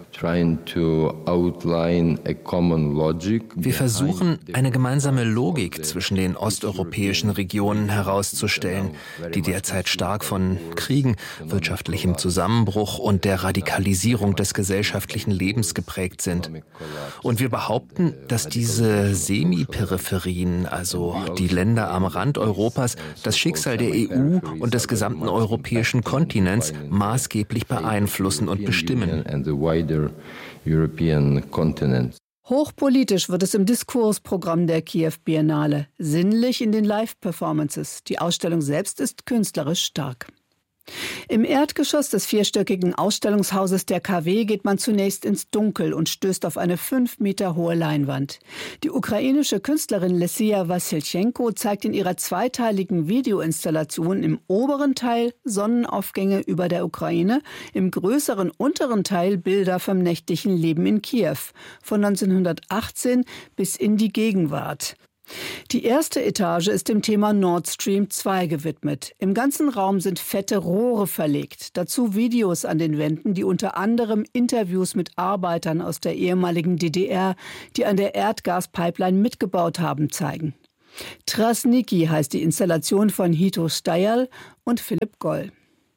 S18: versuchen, eine gemeinsame Logik zwischen den osteuropäischen Regionen herauszustellen, die derzeit stark von Kriegen, wirtschaftlichem Zusammenbruch und der Radikalisierung des gesellschaftlichen Lebens geprägt sind. Und wir behaupten, dass diese Semi-Peripherien, also die Länder am Rand Europas, das Schicksal der E U U und des gesamten europäischen Kontinents maßgeblich beeinflussen und bestimmen.
S16: Hochpolitisch wird es im Diskursprogramm der Kiew Biennale, sinnlich in den Live-Performances. Die Ausstellung selbst ist künstlerisch stark. Im Erdgeschoss des vierstöckigen Ausstellungshauses der K W geht man zunächst ins Dunkel und stößt auf eine fünf Meter hohe Leinwand. Die ukrainische Künstlerin Lesia Wassilchenko zeigt in ihrer zweiteiligen Videoinstallation im oberen Teil Sonnenaufgänge über der Ukraine, im größeren unteren Teil Bilder vom nächtlichen Leben in Kiew, von neunzehnhundertachtzehn bis in die Gegenwart. Die erste Etage ist dem Thema Nord Stream zwei gewidmet. Im ganzen Raum sind fette Rohre verlegt. Dazu Videos an den Wänden, die unter anderem Interviews mit Arbeitern aus der ehemaligen D D R, die an der Erdgaspipeline mitgebaut haben, zeigen. Trasniki heißt die Installation von Hito Steyerl und Philipp Goll.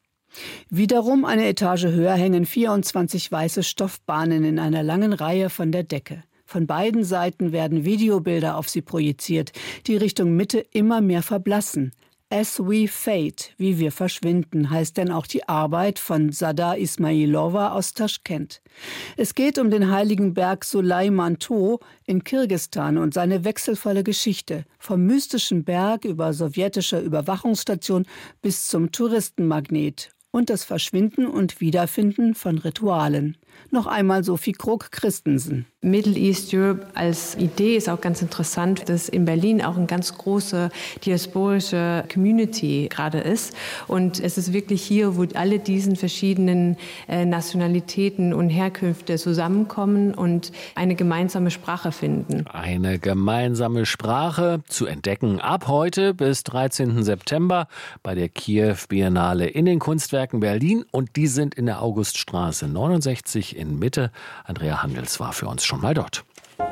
S16: Wiederum eine Etage höher hängen vierundzwanzig weiße Stoffbahnen in einer langen Reihe von der Decke. Von beiden Seiten werden Videobilder auf sie projiziert, die Richtung Mitte immer mehr verblassen. As we fade, wie wir verschwinden, heißt denn auch die Arbeit von Sada Ismailova aus Taschkent. Es geht um den heiligen Berg Sulaiman-To in Kirgisistan und seine wechselvolle Geschichte. Vom mystischen Berg über sowjetischer Überwachungsstation bis zum Touristenmagnet. Und das Verschwinden und Wiederfinden von Ritualen. Noch einmal Sophie Krog-Christensen.
S17: Middle East Europe als Idee ist auch ganz interessant, dass in Berlin auch eine ganz große diasporische Community gerade ist. Und es ist wirklich hier, wo alle diesen verschiedenen äh, Nationalitäten und Herkünfte zusammenkommen und eine gemeinsame Sprache finden.
S6: Eine gemeinsame Sprache zu entdecken ab heute bis dreizehnten September bei der Kiew Biennale in den Kunstwerken Berlin. Und die sind in der Auguststraße neunundsechzig in Mitte. Andrea Handels war für uns schon mal dort.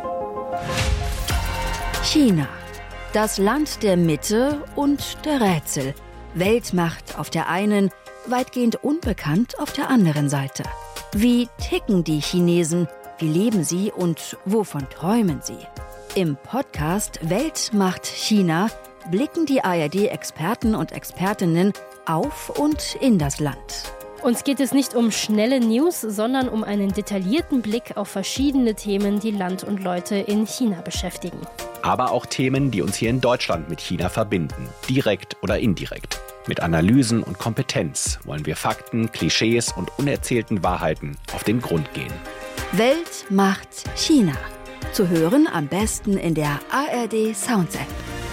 S7: China. Das Land der Mitte und der Rätsel. Weltmacht auf der einen, weitgehend unbekannt auf der anderen Seite. Wie ticken die Chinesen? Wie leben sie und wovon träumen sie? Im Podcast Weltmacht China blicken die A R D-Experten und Expertinnen auf und in das Land.
S19: Uns geht es nicht um schnelle News, sondern um einen detaillierten Blick auf verschiedene Themen, die Land und Leute in China beschäftigen.
S20: Aber auch Themen, die uns hier in Deutschland mit China verbinden, direkt oder indirekt. Mit Analysen und Kompetenz wollen wir Fakten, Klischees und unerzählten Wahrheiten auf den Grund gehen.
S7: Weltmacht China. Zu hören am besten in der A R D Sounds App.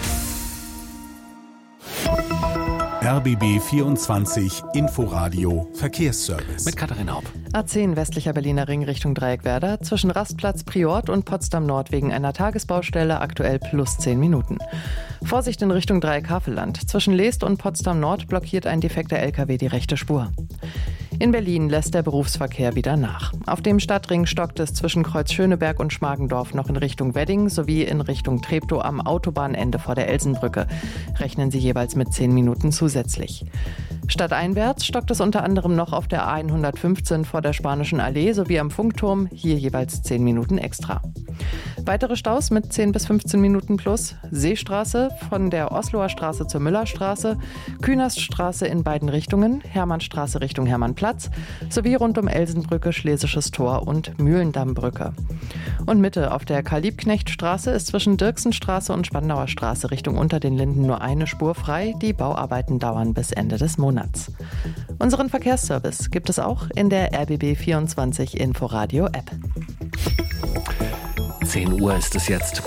S8: R B B vierundzwanzig Inforadio Verkehrsservice.
S6: Mit Katharin Haupt.
S10: A zehn westlicher Berliner Ring Richtung Dreieckwerder zwischen Rastplatz Priort und Potsdam Nord wegen einer Tagesbaustelle aktuell plus zehn Minuten. Vorsicht in Richtung Dreieck-Havelland. Zwischen Leest und Potsdam Nord blockiert ein defekter L K W die rechte Spur. In Berlin lässt der Berufsverkehr wieder nach. Auf dem Stadtring stockt es zwischen Kreuz Schöneberg und Schmargendorf noch in Richtung Wedding sowie in Richtung Treptow am Autobahnende vor der Elsenbrücke. Rechnen Sie jeweils mit zehn Minuten zusätzlich. Stadteinwärts stockt es unter anderem noch auf der A hundertfünfzehn vor der Spanischen Allee sowie am Funkturm, hier jeweils zehn Minuten extra. Weitere Staus mit zehn bis fünfzehn Minuten plus: Seestraße von der Osloer Straße zur Müllerstraße, Künaststraße in beiden Richtungen, Hermannstraße Richtung Hermannplatz sowie rund um Elsenbrücke, Schlesisches Tor und Mühlendammbrücke. Und Mitte auf der Karl-Liebknecht-Straße ist zwischen Dirksenstraße und Spandauer Straße Richtung Unter den Linden nur eine Spur frei. Die Bauarbeiten dauern bis Ende des Monats. Unseren Verkehrsservice gibt es auch in der R B B vierundzwanzig Inforadio App.
S6: zehn Uhr ist es jetzt.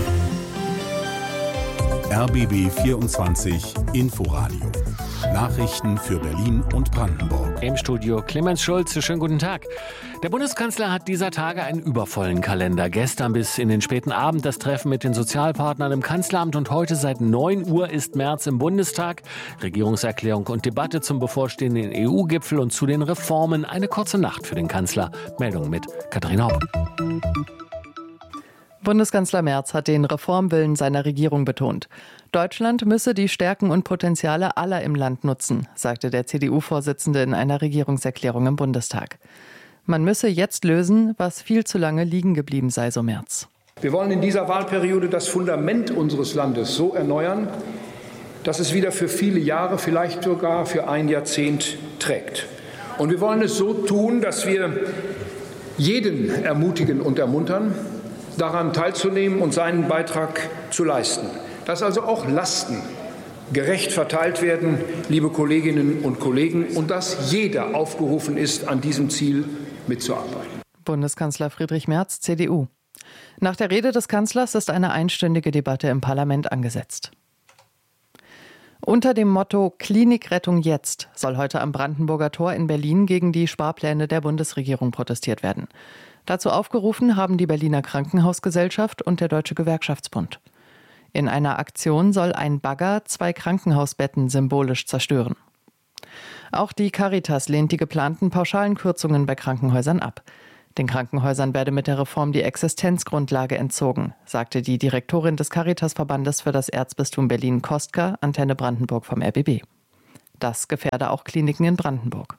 S8: R B B vierundzwanzig Inforadio. Nachrichten für Berlin und Brandenburg.
S6: Im Studio Clemens Schulze. Schönen guten Tag. Der Bundeskanzler hat dieser Tage einen übervollen Kalender. Gestern bis in den späten Abend das Treffen mit den Sozialpartnern im Kanzleramt und heute seit neun Uhr ist Merz im Bundestag. Regierungserklärung und Debatte zum bevorstehenden E U-Gipfel und zu den Reformen. Eine kurze Nacht für den Kanzler. Meldung mit Katharin Haupt.
S10: Bundeskanzler Merz hat den Reformwillen seiner Regierung betont. Deutschland müsse die Stärken und Potenziale aller im Land nutzen, sagte der C D U-Vorsitzende in einer Regierungserklärung im Bundestag. Man müsse jetzt lösen, was viel zu lange liegen geblieben sei, so Merz.
S11: Wir wollen in dieser Wahlperiode das Fundament unseres Landes so erneuern, dass es wieder für viele Jahre, vielleicht sogar für ein Jahrzehnt trägt. Und wir wollen es so tun, dass wir jeden ermutigen und ermuntern, daran teilzunehmen und seinen Beitrag zu leisten. Dass also auch Lasten gerecht verteilt werden, liebe Kolleginnen und Kollegen, und dass jeder aufgerufen ist, an diesem Ziel mitzuarbeiten.
S10: Bundeskanzler Friedrich Merz, C D U. Nach der Rede des Kanzlers ist eine einstündige Debatte im Parlament angesetzt. Unter dem Motto Klinikrettung jetzt soll heute am Brandenburger Tor in Berlin gegen die Sparpläne der Bundesregierung protestiert werden. Dazu aufgerufen haben die Berliner Krankenhausgesellschaft und der Deutsche Gewerkschaftsbund. In einer Aktion soll ein Bagger zwei Krankenhausbetten symbolisch zerstören. Auch die Caritas lehnt die geplanten pauschalen Kürzungen bei Krankenhäusern ab. Den Krankenhäusern werde mit der Reform die Existenzgrundlage entzogen, sagte die Direktorin des Caritas-Verbandes für das Erzbistum Berlin Kostka, Antenne Brandenburg vom R B B. Das gefährde auch Kliniken in Brandenburg.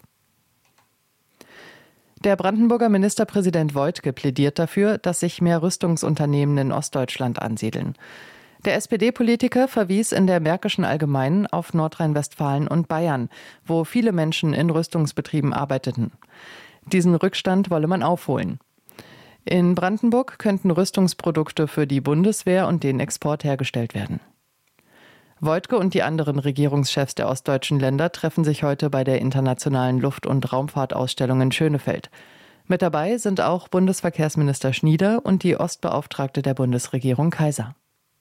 S10: Der Brandenburger Ministerpräsident Woidke plädiert dafür, dass sich mehr Rüstungsunternehmen in Ostdeutschland ansiedeln. Der S P D-Politiker verwies in der Märkischen Allgemeinen auf Nordrhein-Westfalen und Bayern, wo viele Menschen in Rüstungsbetrieben arbeiteten. Diesen Rückstand wolle man aufholen. In Brandenburg könnten Rüstungsprodukte für die Bundeswehr und den Export hergestellt werden. Woidke und die anderen Regierungschefs der ostdeutschen Länder treffen sich heute bei der Internationalen Luft- und Raumfahrtausstellung in Schönefeld. Mit dabei sind auch Bundesverkehrsminister Schnieder und die Ostbeauftragte der Bundesregierung Kaiser.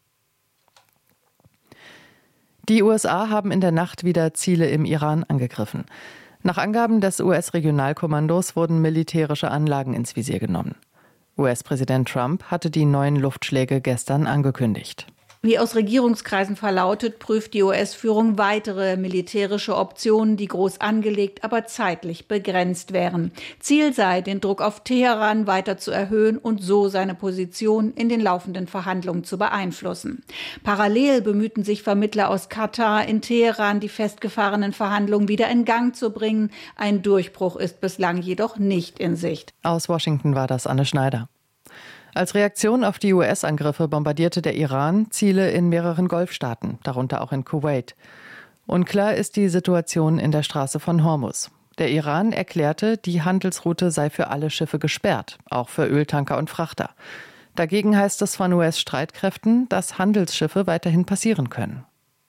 S10: Die U S A haben in der Nacht wieder Ziele im Iran angegriffen. Nach Angaben des U S-Regionalkommandos wurden militärische Anlagen ins Visier genommen. U S-Präsident Trump hatte die neuen Luftschläge gestern angekündigt.
S21: Wie aus Regierungskreisen verlautet, prüft die U S-Führung weitere militärische Optionen, die groß angelegt, aber zeitlich begrenzt wären. Ziel sei, den Druck auf Teheran weiter zu erhöhen und so seine Position in den laufenden Verhandlungen zu beeinflussen. Parallel bemühten sich Vermittler aus Katar in Teheran, die festgefahrenen Verhandlungen wieder in Gang zu bringen. Ein Durchbruch ist bislang jedoch nicht in Sicht.
S10: Aus Washington war das Anne Schneider. Als Reaktion auf die U S-Angriffe bombardierte der Iran Ziele in mehreren Golfstaaten, darunter auch in Kuwait. Unklar ist die Situation in der Straße von Hormuz. Der Iran erklärte, die Handelsroute sei für alle Schiffe gesperrt, auch für Öltanker und Frachter. Dagegen heißt es von U S-Streitkräften, dass Handelsschiffe weiterhin passieren können.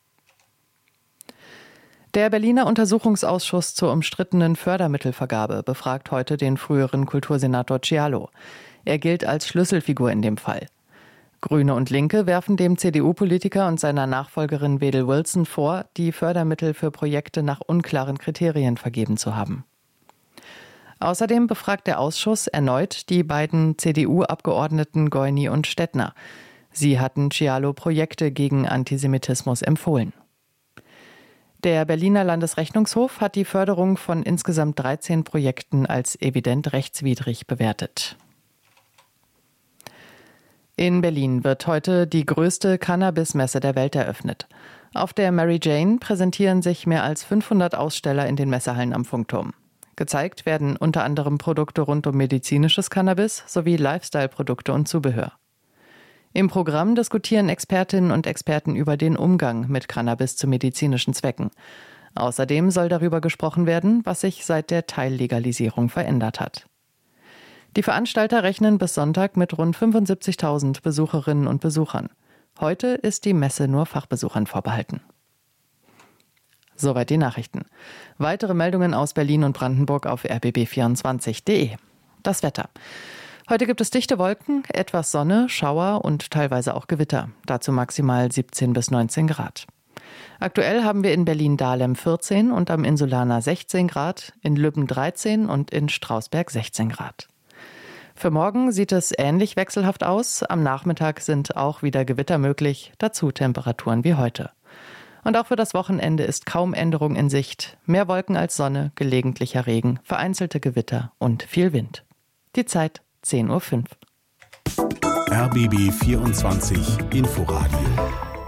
S10: Der Berliner Untersuchungsausschuss zur umstrittenen Fördermittelvergabe befragt heute den früheren Kultursenator Cialo. Er gilt als Schlüsselfigur in dem Fall. Grüne und Linke werfen dem C D U-Politiker und seiner Nachfolgerin Wedel Wilson vor, die Fördermittel für Projekte nach unklaren Kriterien vergeben zu haben. Außerdem befragt der Ausschuss erneut die beiden C D U-Abgeordneten Goini und Stettner. Sie hatten Cialo Projekte gegen Antisemitismus empfohlen. Der Berliner Landesrechnungshof hat die Förderung von insgesamt dreizehn Projekten als evident rechtswidrig bewertet. In Berlin wird heute die größte Cannabis-Messe der Welt eröffnet. Auf der Mary Jane präsentieren sich mehr als fünfhundert Aussteller in den Messehallen am Funkturm. Gezeigt werden unter anderem Produkte rund um medizinisches Cannabis sowie Lifestyle-Produkte und Zubehör. Im Programm diskutieren Expertinnen und Experten über den Umgang mit Cannabis zu medizinischen Zwecken. Außerdem soll darüber gesprochen werden, was sich seit der Teillegalisierung verändert hat. Die Veranstalter rechnen bis Sonntag mit rund fünfundsiebzigtausend Besucherinnen und Besuchern. Heute ist die Messe nur Fachbesuchern vorbehalten. Soweit die Nachrichten. Weitere Meldungen aus Berlin und Brandenburg auf r b b vierundzwanzig punkt d e. Das Wetter. Heute gibt es dichte Wolken, etwas Sonne, Schauer und teilweise auch Gewitter. Dazu maximal siebzehn bis neunzehn Grad. Aktuell haben wir in Berlin-Dahlem vierzehn und am Insulaner sechzehn Grad, in Lübben dreizehn und in Strausberg sechzehn Grad. Für morgen sieht es ähnlich wechselhaft aus. Am Nachmittag sind auch wieder Gewitter möglich, dazu Temperaturen wie heute. Und auch für das Wochenende ist kaum Änderung in Sicht. Mehr Wolken als Sonne, gelegentlicher Regen, vereinzelte Gewitter und viel Wind. Die Zeit zehn Uhr fünf.
S8: R B B vierundzwanzig Inforadio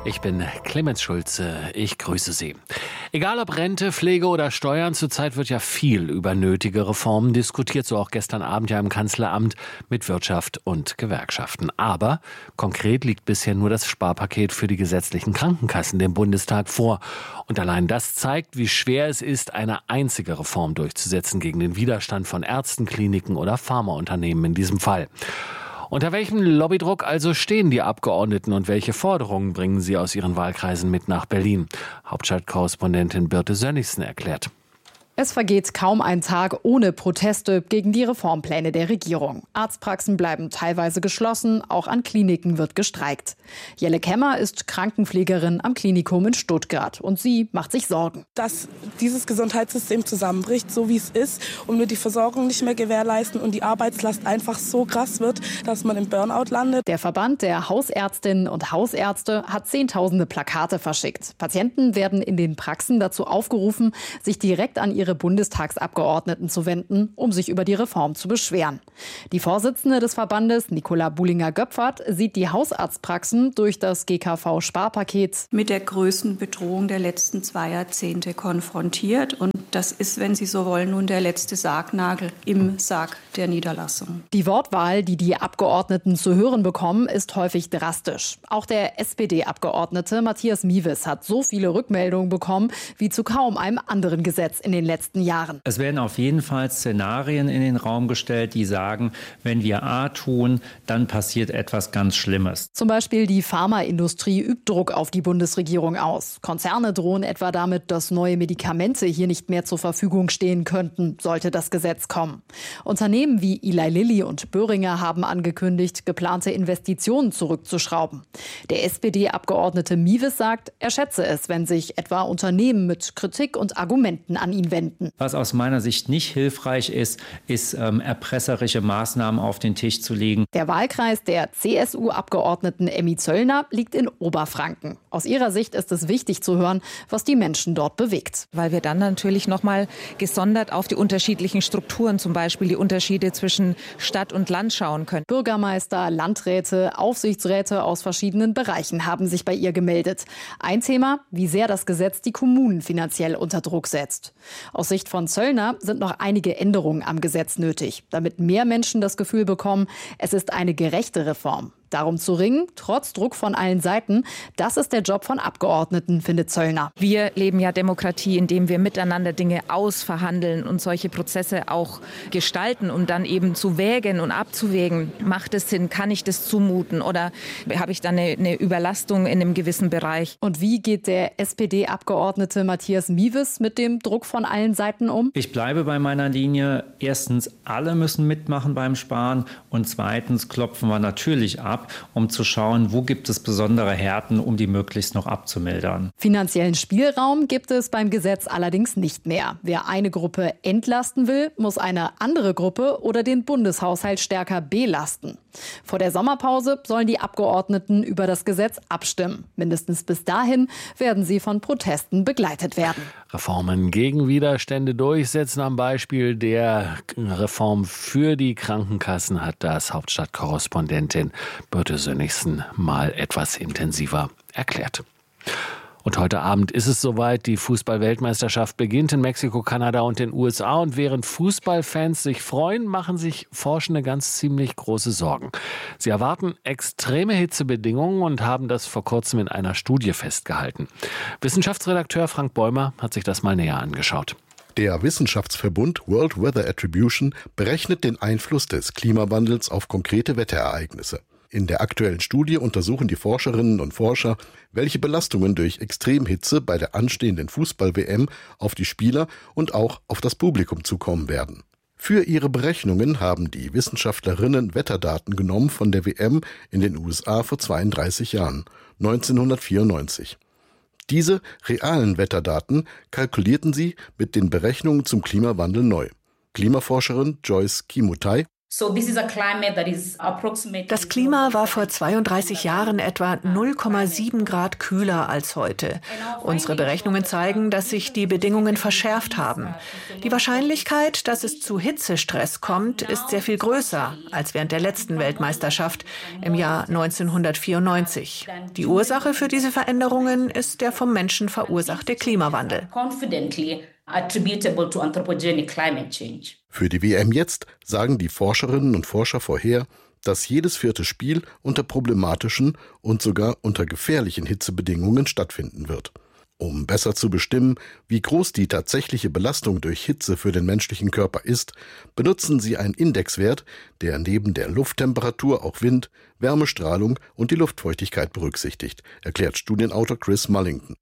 S6: Ich bin Clemens Schulze, ich grüße Sie. Egal ob Rente, Pflege oder Steuern, zurzeit wird ja viel über nötige Reformen diskutiert, so auch gestern Abend ja im Kanzleramt mit Wirtschaft und Gewerkschaften. Aber konkret liegt bisher nur das Sparpaket für die gesetzlichen Krankenkassen dem Bundestag vor. Und allein das zeigt, wie schwer es ist, eine einzige Reform durchzusetzen gegen den Widerstand von Ärzten, Kliniken oder Pharmaunternehmen in diesem Fall. Unter welchem Lobbydruck also stehen die Abgeordneten und welche Forderungen bringen sie aus ihren Wahlkreisen mit nach Berlin? Hauptstadtkorrespondentin Birte Sönnigsen erklärt.
S3: Es vergeht kaum ein Tag ohne Proteste gegen die Reformpläne der Regierung. Arztpraxen bleiben teilweise geschlossen, auch an Kliniken wird gestreikt. Jelle Kemmer ist Krankenpflegerin am Klinikum in Stuttgart und sie macht sich Sorgen.
S22: Dass dieses Gesundheitssystem zusammenbricht, so wie es ist, und wir die Versorgung nicht mehr gewährleisten und die Arbeitslast einfach so krass wird, dass man im Burnout landet.
S3: Der Verband der Hausärztinnen und Hausärzte hat zehntausende Plakate verschickt. Patienten werden in den Praxen dazu aufgerufen, sich direkt an ihre Bundestagsabgeordneten zu wenden, um sich über die Reform zu beschweren. Die Vorsitzende des Verbandes, Nicola Bullinger-Göpfert, sieht die Hausarztpraxen durch das G K V-Sparpaket
S23: mit der größten Bedrohung der letzten zwei Jahrzehnte konfrontiert. Und das ist, wenn Sie so wollen, nun der letzte Sargnagel im Sarg der Niederlassung.
S3: Die Wortwahl, die die Abgeordneten zu hören bekommen, ist häufig drastisch. Auch der S P D-Abgeordnete Matthias Miewes hat so viele Rückmeldungen bekommen wie zu kaum einem anderen Gesetz in den letzten Jahren.
S24: Es werden auf jeden Fall Szenarien in den Raum gestellt, die sagen, wenn wir A tun, dann passiert etwas ganz Schlimmes.
S3: Zum Beispiel die Pharmaindustrie übt Druck auf die Bundesregierung aus. Konzerne drohen etwa damit, dass neue Medikamente hier nicht mehr zur Verfügung stehen könnten, sollte das Gesetz kommen. Unternehmen wie Eli Lilly und Boehringer haben angekündigt, geplante Investitionen zurückzuschrauben. Der S P D-Abgeordnete Miewes sagt, er schätze es, wenn sich etwa Unternehmen mit Kritik und Argumenten an ihn wenden.
S24: Was aus meiner Sicht nicht hilfreich ist, ist ähm, erpresserische Maßnahmen auf den Tisch zu legen.
S3: Der Wahlkreis der C S U-Abgeordneten Emmy Zöllner liegt in Oberfranken. Aus ihrer Sicht ist es wichtig zu hören, was die Menschen dort bewegt.
S25: Weil wir dann natürlich noch mal gesondert auf die unterschiedlichen Strukturen, zum Beispiel die Unterschiede zwischen Stadt und Land schauen können.
S3: Bürgermeister, Landräte, Aufsichtsräte aus verschiedenen Bereichen haben sich bei ihr gemeldet. Ein Thema, wie sehr das Gesetz die Kommunen finanziell unter Druck setzt. Aus Sicht von Zöllner sind noch einige Änderungen am Gesetz nötig, damit mehr Menschen das Gefühl bekommen, es ist eine gerechte Reform. Darum zu ringen, trotz Druck von allen Seiten, das ist der Job von Abgeordneten, findet Zöllner.
S25: Wir leben ja Demokratie, indem wir miteinander Dinge ausverhandeln und solche Prozesse auch gestalten, um dann eben zu wägen und abzuwägen. Macht es Sinn? Kann ich das zumuten? Oder habe ich da eine, eine Überlastung in einem gewissen Bereich?
S3: Und wie geht der S P D-Abgeordnete Matthias Miewes mit dem Druck von allen Seiten um?
S24: Ich bleibe bei meiner Linie. Erstens, alle müssen mitmachen beim Sparen. Und zweitens klopfen wir natürlich ab, um zu schauen, wo gibt es besondere Härten, um die möglichst noch abzumildern.
S3: Finanziellen Spielraum gibt es beim Gesetz allerdings nicht mehr. Wer eine Gruppe entlasten will, muss eine andere Gruppe oder den Bundeshaushalt stärker belasten. Vor der Sommerpause sollen die Abgeordneten über das Gesetz abstimmen. Mindestens bis dahin werden sie von Protesten begleitet werden.
S6: Reformen gegen Widerstände durchsetzen. Am Beispiel der Reform für die Krankenkassen hat das Hauptstadtkorrespondentin Birte Sönnigsen mal etwas intensiver erklärt. Und heute Abend ist es soweit. Die Fußball-Weltmeisterschaft beginnt in Mexiko, Kanada und den U S A. Und während Fußballfans sich freuen, machen sich Forschende ganz ziemlich große Sorgen. Sie erwarten extreme Hitzebedingungen und haben das vor kurzem in einer Studie festgehalten. Wissenschaftsredakteur Frank Bäumer hat sich das mal näher angeschaut.
S26: Der Wissenschaftsverbund World Weather Attribution berechnet den Einfluss des Klimawandels auf konkrete Wetterereignisse. In der aktuellen Studie untersuchen die Forscherinnen und Forscher, welche Belastungen durch Extremhitze bei der anstehenden Fußball-W M auf die Spieler und auch auf das Publikum zukommen werden. Für ihre Berechnungen haben die Wissenschaftlerinnen Wetterdaten genommen von der W M in den U S A vor zweiunddreißig Jahren, neunzehnhundertvierundneunzig. Diese realen Wetterdaten kalkulierten sie mit den Berechnungen zum Klimawandel neu. Klimaforscherin Joyce Kimutai:
S1: Das Klima war vor zweiunddreißig Jahren etwa null Komma sieben Grad kühler als heute. Unsere Berechnungen zeigen, dass sich die Bedingungen verschärft haben. Die Wahrscheinlichkeit, dass es zu Hitzestress kommt, ist sehr viel größer als während der letzten Weltmeisterschaft im Jahr neunzehnhundertvierundneunzig. Die Ursache für diese Veränderungen ist der vom Menschen verursachte Klimawandel.
S26: Für die W M jetzt sagen die Forscherinnen und Forscher vorher, dass jedes vierte Spiel unter problematischen und sogar unter gefährlichen Hitzebedingungen stattfinden wird. Um besser zu bestimmen, wie groß die tatsächliche Belastung durch Hitze für den menschlichen Körper ist, benutzen sie einen Indexwert, der neben der Lufttemperatur auch Wind, Wärmestrahlung und die Luftfeuchtigkeit berücksichtigt, erklärt Studienautor Chris Mullington.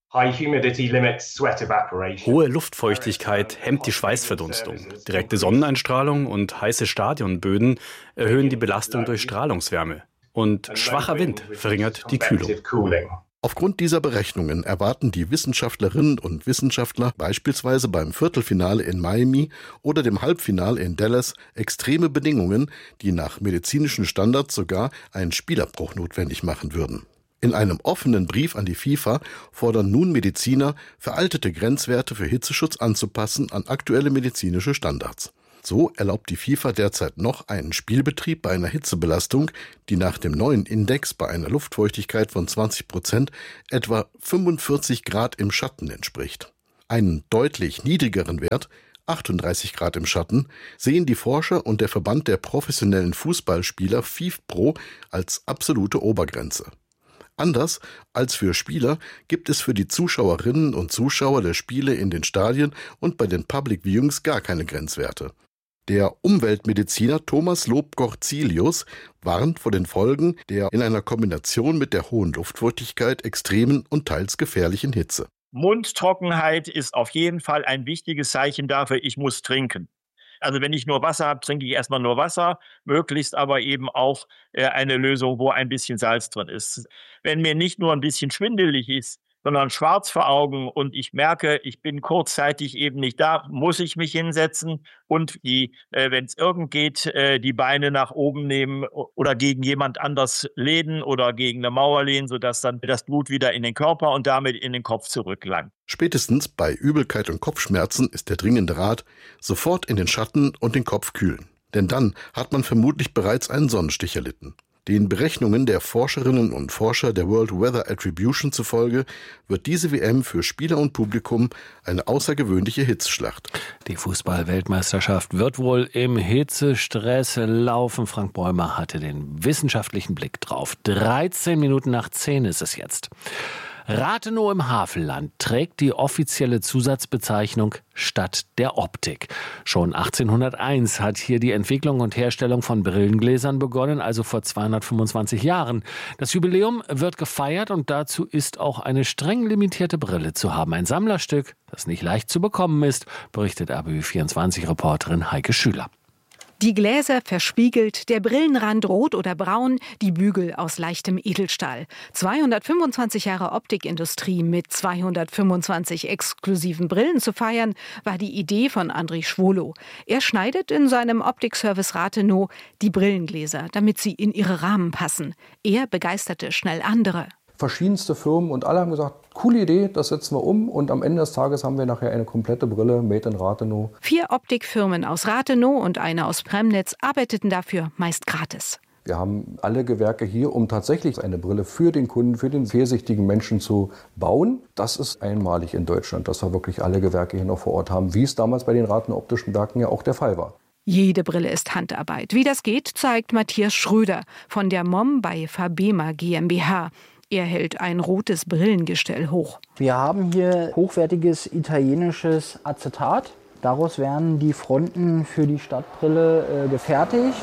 S2: Hohe Luftfeuchtigkeit hemmt die Schweißverdunstung. Direkte Sonneneinstrahlung und heiße Stadionböden erhöhen die Belastung durch Strahlungswärme. Und schwacher Wind verringert die Kühlung.
S26: Aufgrund dieser Berechnungen erwarten die Wissenschaftlerinnen und Wissenschaftler beispielsweise beim Viertelfinale in Miami oder dem Halbfinale in Dallas extreme Bedingungen, die nach medizinischen Standards sogar einen Spielabbruch notwendig machen würden. In einem offenen Brief an die FIFA fordern nun Mediziner, veraltete Grenzwerte für Hitzeschutz anzupassen an aktuelle medizinische Standards. So erlaubt die FIFA derzeit noch einen Spielbetrieb bei einer Hitzebelastung, die nach dem neuen Index bei einer Luftfeuchtigkeit von zwanzig Prozent etwa fünfundvierzig Grad im Schatten entspricht. Einen deutlich niedrigeren Wert, achtunddreißig Grad im Schatten, sehen die Forscher und der Verband der professionellen Fußballspieler FIFPro als absolute Obergrenze. Anders als für Spieler gibt es für die Zuschauerinnen und Zuschauer der Spiele in den Stadien und bei den Public Viewings gar keine Grenzwerte. Der Umweltmediziner Thomas Lob-Gorzelius warnt vor den Folgen der in einer Kombination mit der hohen Luftfeuchtigkeit extremen und teils gefährlichen Hitze.
S4: Mundtrockenheit ist auf jeden Fall ein wichtiges Zeichen dafür, ich muss trinken. Also wenn ich nur Wasser habe, trinke ich erstmal nur Wasser, möglichst aber eben auch äh, eine Lösung, wo ein bisschen Salz drin ist. Wenn mir nicht nur ein bisschen schwindelig ist, sondern schwarz vor Augen und ich merke, ich bin kurzzeitig eben nicht da, muss ich mich hinsetzen und die, äh, wenn es irgend geht, äh, die Beine nach oben nehmen oder gegen jemand anders lehnen oder gegen eine Mauer lehnen, sodass dann das Blut wieder in den Körper und damit in den Kopf zurückgelangt.
S26: Spätestens bei Übelkeit und Kopfschmerzen ist der dringende Rat, sofort in den Schatten und den Kopf kühlen. Denn dann hat man vermutlich bereits einen Sonnenstich erlitten. Den Berechnungen der Forscherinnen und Forscher der World Weather Attribution zufolge wird diese W M für Spieler und Publikum eine außergewöhnliche Hitzschlacht.
S6: Die Fußball-Weltmeisterschaft wird wohl im Hitzestress laufen. Frank Bäumer hatte den wissenschaftlichen Blick drauf. dreizehn Minuten nach zehn ist es jetzt. Rathenow im Havelland trägt die offizielle Zusatzbezeichnung Stadt der Optik. Schon achtzehnhunderteins hat hier die Entwicklung und Herstellung von Brillengläsern begonnen, also vor zweihundertfünfundzwanzig Jahren. Das Jubiläum wird gefeiert und dazu ist auch eine streng limitierte Brille zu haben. Ein Sammlerstück, das nicht leicht zu bekommen ist, berichtet R B B vierundzwanzig-Reporterin Heike Schüler.
S5: Die Gläser verspiegelt, der Brillenrand rot oder braun, die Bügel aus leichtem Edelstahl. zweihundertfünfundzwanzig Jahre Optikindustrie mit zweihundertfünfundzwanzig exklusiven Brillen zu feiern, war die Idee von André Schwolow. Er schneidet in seinem Optikservice Rathenow die Brillengläser, damit sie in ihre Rahmen passen. Er begeisterte schnell andere.
S9: Verschiedenste Firmen und alle haben gesagt, coole Idee, das setzen wir um und am Ende des Tages haben wir nachher eine komplette Brille made in Rathenow.
S5: Vier Optikfirmen aus Rathenow und eine aus Premnitz arbeiteten dafür meist gratis.
S9: Wir haben alle Gewerke hier, um tatsächlich eine Brille für den Kunden, für den fehlsichtigen Menschen zu bauen. Das ist einmalig in Deutschland, dass wir wirklich alle Gewerke hier noch vor Ort haben, wie es damals bei den Rathenow Optischen Werken ja auch der Fall war.
S5: Jede Brille ist Handarbeit. Wie das geht, zeigt Matthias Schröder von der M O M bei Fabema GmbH. Er hält ein rotes Brillengestell hoch.
S13: Wir haben hier hochwertiges italienisches Acetat. Daraus werden die Fronten für die Stadtbrille äh, gefertigt.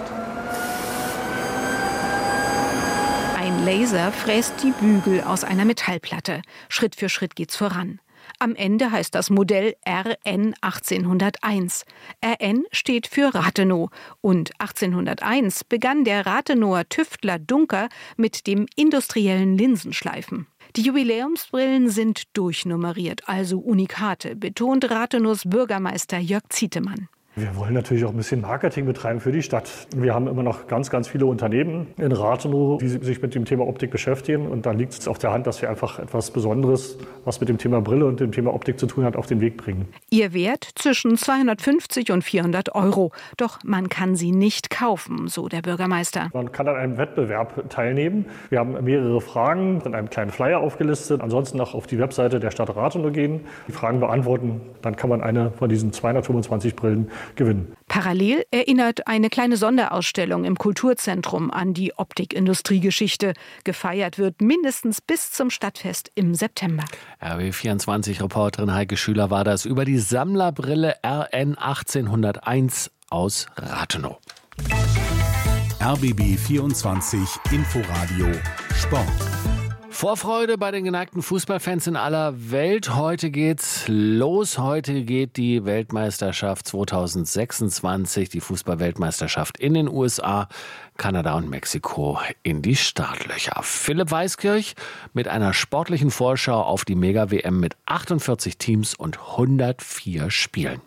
S5: Ein Laser fräst die Bügel aus einer Metallplatte. Schritt für Schritt geht's voran. Am Ende heißt das Modell R N achtzehnhunderteins. R N steht für Rathenow. Und achtzehnhunderteins begann der Rathenower Tüftler Duncker mit dem industriellen Linsenschleifen. Die Jubiläumsbrillen sind durchnummeriert, also Unikate, betont Rathenows Bürgermeister Jörg Zietemann.
S12: Wir wollen natürlich auch ein bisschen Marketing betreiben für die Stadt. Wir haben immer noch ganz, ganz viele Unternehmen in Rathenow, die sich mit dem Thema Optik beschäftigen. Und da liegt es auf der Hand, dass wir einfach etwas Besonderes, was mit dem Thema Brille und dem Thema Optik zu tun hat, auf den Weg bringen.
S5: Ihr Wert zwischen zweihundertfünfzig und vierhundert Euro. Doch man kann sie nicht kaufen, so der Bürgermeister.
S12: Man kann an einem Wettbewerb teilnehmen. Wir haben mehrere Fragen in einem kleinen Flyer aufgelistet. Ansonsten auch auf die Webseite der Stadt Rathenow gehen, die Fragen beantworten. Dann kann man eine von diesen zweihundertfünfundzwanzig Brillen gewinnen.
S5: Parallel erinnert eine kleine Sonderausstellung im Kulturzentrum an die Optikindustriegeschichte. Gefeiert wird mindestens bis zum Stadtfest im September.
S6: R B vierundzwanzig-Reporterin Heike Schüler war das über die Sammlerbrille R N achtzehnhunderteins aus Rathenow.
S8: R B B vierundzwanzig Inforadio Sport.
S6: Vorfreude bei den geneigten Fußballfans in aller Welt. Heute geht's los. Heute geht die Weltmeisterschaft zweitausendsechsundzwanzig, die Fußball-Weltmeisterschaft in den U S A, Kanada und Mexiko in die Startlöcher. Philipp Weiskirch mit einer sportlichen Vorschau auf die Mega-W M mit achtundvierzig Teams und hundertvier Spielen.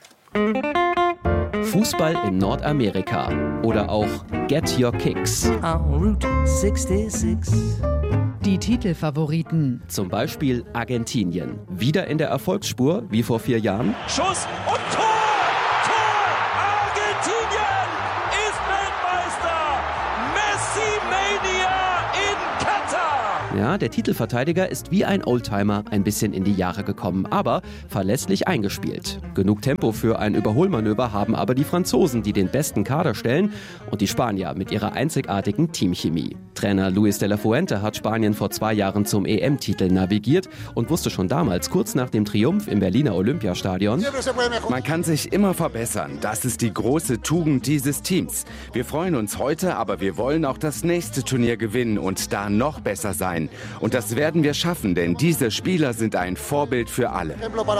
S14: Fußball in Nordamerika oder auch Get Your Kicks. Route sechsundsechzig.
S15: Die Titelfavoriten.
S14: Zum Beispiel Argentinien. Wieder in der Erfolgsspur wie vor vier Jahren.
S16: Schuss und Tor! Tor! Argentinien ist Weltmeister! Messi-Mania in Katar!
S14: Ja, der Titelverteidiger ist wie ein Oldtimer ein bisschen in die Jahre gekommen, aber verlässlich eingespielt. Genug Tempo für ein Überholmanöver haben aber die Franzosen, die den besten Kader stellen, und die Spanier mit ihrer einzigartigen Teamchemie. Trainer Luis de la Fuente hat Spanien vor zwei Jahren zum E M-Titel navigiert und wusste schon damals, kurz nach dem Triumph im Berliner Olympiastadion:
S17: Man kann sich immer verbessern. Das ist die große Tugend dieses Teams. Wir freuen uns heute, aber wir wollen auch das nächste Turnier gewinnen und da noch besser sein. Und das werden wir schaffen, denn diese Spieler sind ein Vorbild für alle.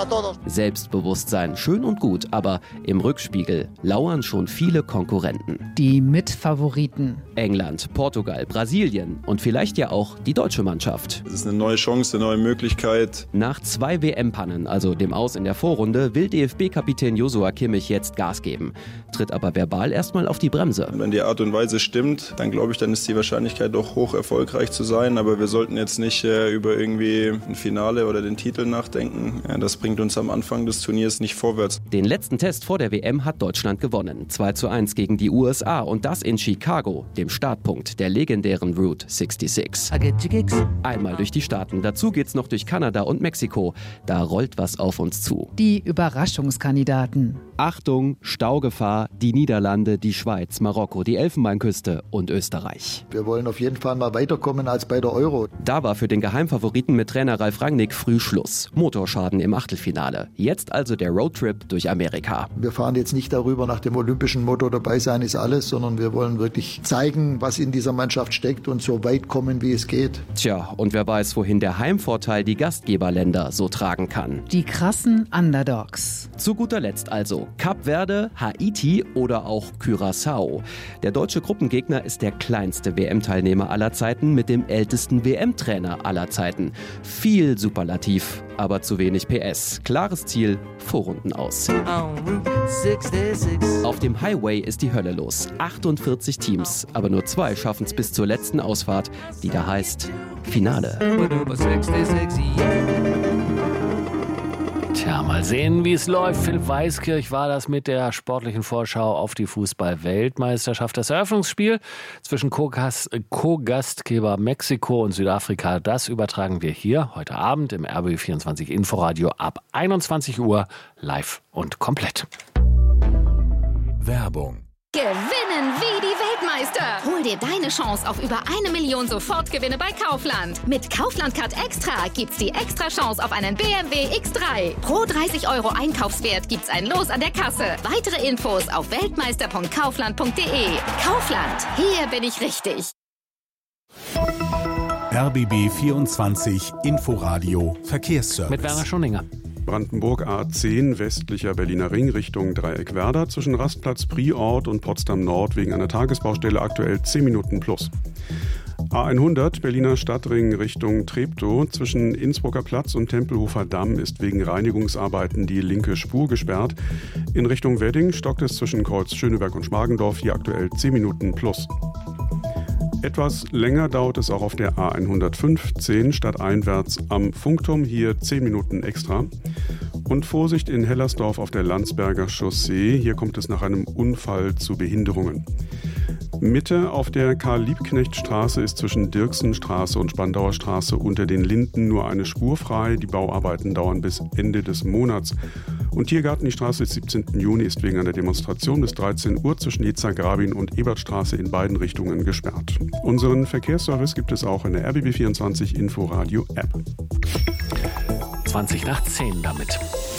S14: Selbstbewusstsein, schön und gut, aber im Rückspiegel lauern schon viele Konkurrenten.
S15: Die Mitfavoriten.
S14: England, Portugal, Brasilien und vielleicht ja auch die deutsche Mannschaft.
S18: Es ist eine neue Chance, eine neue Möglichkeit.
S14: Nach zwei W M-Pannen, also dem Aus in der Vorrunde, will D F B-Kapitän Joshua Kimmich jetzt Gas geben. Tritt aber verbal erstmal auf die Bremse.
S18: Wenn die Art und Weise stimmt, dann glaube ich, dann ist die Wahrscheinlichkeit doch hoch, erfolgreich zu sein. Aber wir sollten jetzt nicht äh, über irgendwie ein Finale oder den Titel nachdenken. Ja, das bringt uns am Anfang des Turniers nicht vorwärts.
S14: Den letzten Test vor der W M hat Deutschland gewonnen. zwei zu eins gegen die U S A und das in Chicago, dem Startpunkt der legendären Route sechsundsechzig. Einmal durch die Staaten. Dazu geht's noch durch Kanada und Mexiko. Da rollt was auf uns zu.
S15: Die Überraschungskandidaten.
S14: Achtung, Staugefahr, die Niederlande, die Schweiz, Marokko, die Elfenbeinküste und Österreich.
S27: Wir wollen auf jeden Fall mal weiterkommen als bei der Euro.
S14: Da war für den Geheimfavoriten mit Trainer Ralf Rangnick früh Schluss. Motorschaden im Achtelfinale. Jetzt also der Roadtrip durch Amerika.
S27: Wir fahren jetzt nicht darüber nach dem olympischen Motto, dabei sein ist alles, sondern wir wollen wirklich zeigen, was in dieser Mannschaft steckt und so weit kommen, wie es geht.
S14: Tja, und wer weiß, wohin der Heimvorteil die Gastgeberländer so tragen kann.
S15: Die krassen Underdogs.
S14: Zu guter Letzt also Kap Verde, Haiti oder auch Curaçao. Der deutsche Gruppengegner ist der kleinste W M-Teilnehmer aller Zeiten mit dem ältesten W M-Trainer aller Zeiten. Viel Superlativ, aber zu wenig P S. Klares Ziel, Vorrunden aus. Auf dem Highway ist die Hölle los. achtundvierzig Teams, aber nur zwei schaffen es bis zur letzten Ausfahrt, die da heißt Finale.
S6: Tja, mal sehen, wie es läuft. Philipp Weiskirch war das mit der sportlichen Vorschau auf die Fußball-Weltmeisterschaft. Das Eröffnungsspiel zwischen Co-Gastgeber Mexiko und Südafrika, das übertragen wir hier heute Abend im R B vierundzwanzig Inforadio ab einundzwanzig Uhr live und komplett.
S8: Werbung.
S28: Gewinnen wie die Weltmeister! Hol dir deine Chance auf über eine Million Sofortgewinne bei Kaufland. Mit Kaufland Card Extra gibt's die extra Chance auf einen B M W X drei. Pro dreißig Euro Einkaufswert gibt's ein Los an der Kasse. Weitere Infos auf weltmeister punkt kaufland punkt de. Kaufland, hier bin ich richtig.
S8: R B B vierundzwanzig Inforadio Verkehrsservice.
S6: Mit Werner Schoninger.
S29: Brandenburg A zehn, westlicher Berliner Ring Richtung Dreieckwerder, zwischen Rastplatz Priort und Potsdam Nord wegen einer Tagesbaustelle aktuell zehn Minuten plus. A hundert Berliner Stadtring Richtung Treptow. Zwischen Innsbrucker Platz und Tempelhofer Damm ist wegen Reinigungsarbeiten die linke Spur gesperrt. In Richtung Wedding stockt es zwischen Kreuz Schöneberg und Schmargendorf, hier aktuell zehn Minuten plus. Etwas länger dauert es auch auf der A hundertfünfzehn stadteinwärts am Funkturm, hier zehn Minuten extra. Und Vorsicht in Hellersdorf auf der Landsberger Chaussee, hier kommt es nach einem Unfall zu Behinderungen. Mitte auf der Karl-Liebknecht-Straße ist zwischen Dirksenstraße und Spandauer Straße unter den Linden nur eine Spur frei. Die Bauarbeiten dauern bis Ende des Monats. Und Tiergarten, die Straße des siebzehnten Juni, ist wegen einer Demonstration bis dreizehn Uhr zwischen Nizza-Grabin und Ebertstraße in beiden Richtungen gesperrt. Unseren Verkehrsservice gibt es auch in der R B B vierundzwanzig Inforadio App.
S6: zwanzig nach zehn damit.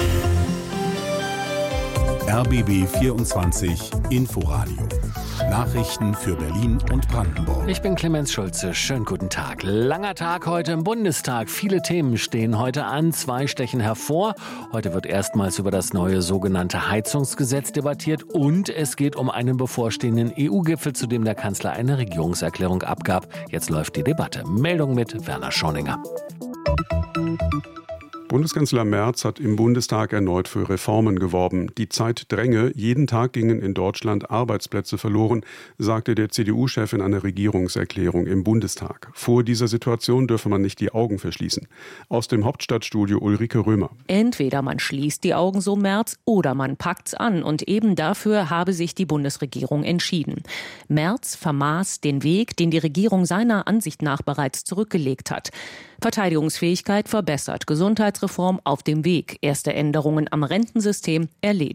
S8: R B B vierundzwanzig Inforadio. Nachrichten für Berlin und Brandenburg.
S6: Ich bin Clemens Schulze. Schönen guten Tag. Langer Tag heute im Bundestag. Viele Themen stehen heute an. Zwei stechen hervor. Heute wird erstmals über das neue sogenannte Heizungsgesetz debattiert. Und es geht um einen bevorstehenden E U-Gipfel, zu dem der Kanzler eine Regierungserklärung abgab. Jetzt läuft die Debatte. Meldung mit Werner Schoninger.
S29: Bundeskanzler Merz hat im Bundestag erneut für Reformen geworben. Die Zeit dränge, jeden Tag gingen in Deutschland Arbeitsplätze verloren, sagte der C D U-Chef in einer Regierungserklärung im Bundestag. Vor dieser Situation dürfe man nicht die Augen verschließen. Aus dem Hauptstadtstudio Ulrike Römer.
S7: Entweder man schließt die Augen, so Merz, oder man packt's an. Und eben dafür habe sich die Bundesregierung entschieden. Merz vermaß den Weg, den die Regierung seiner Ansicht nach bereits zurückgelegt hat. Verteidigungsfähigkeit verbessert, Gesundheitsreform auf dem Weg, erste Änderungen am Rentensystem erledigt.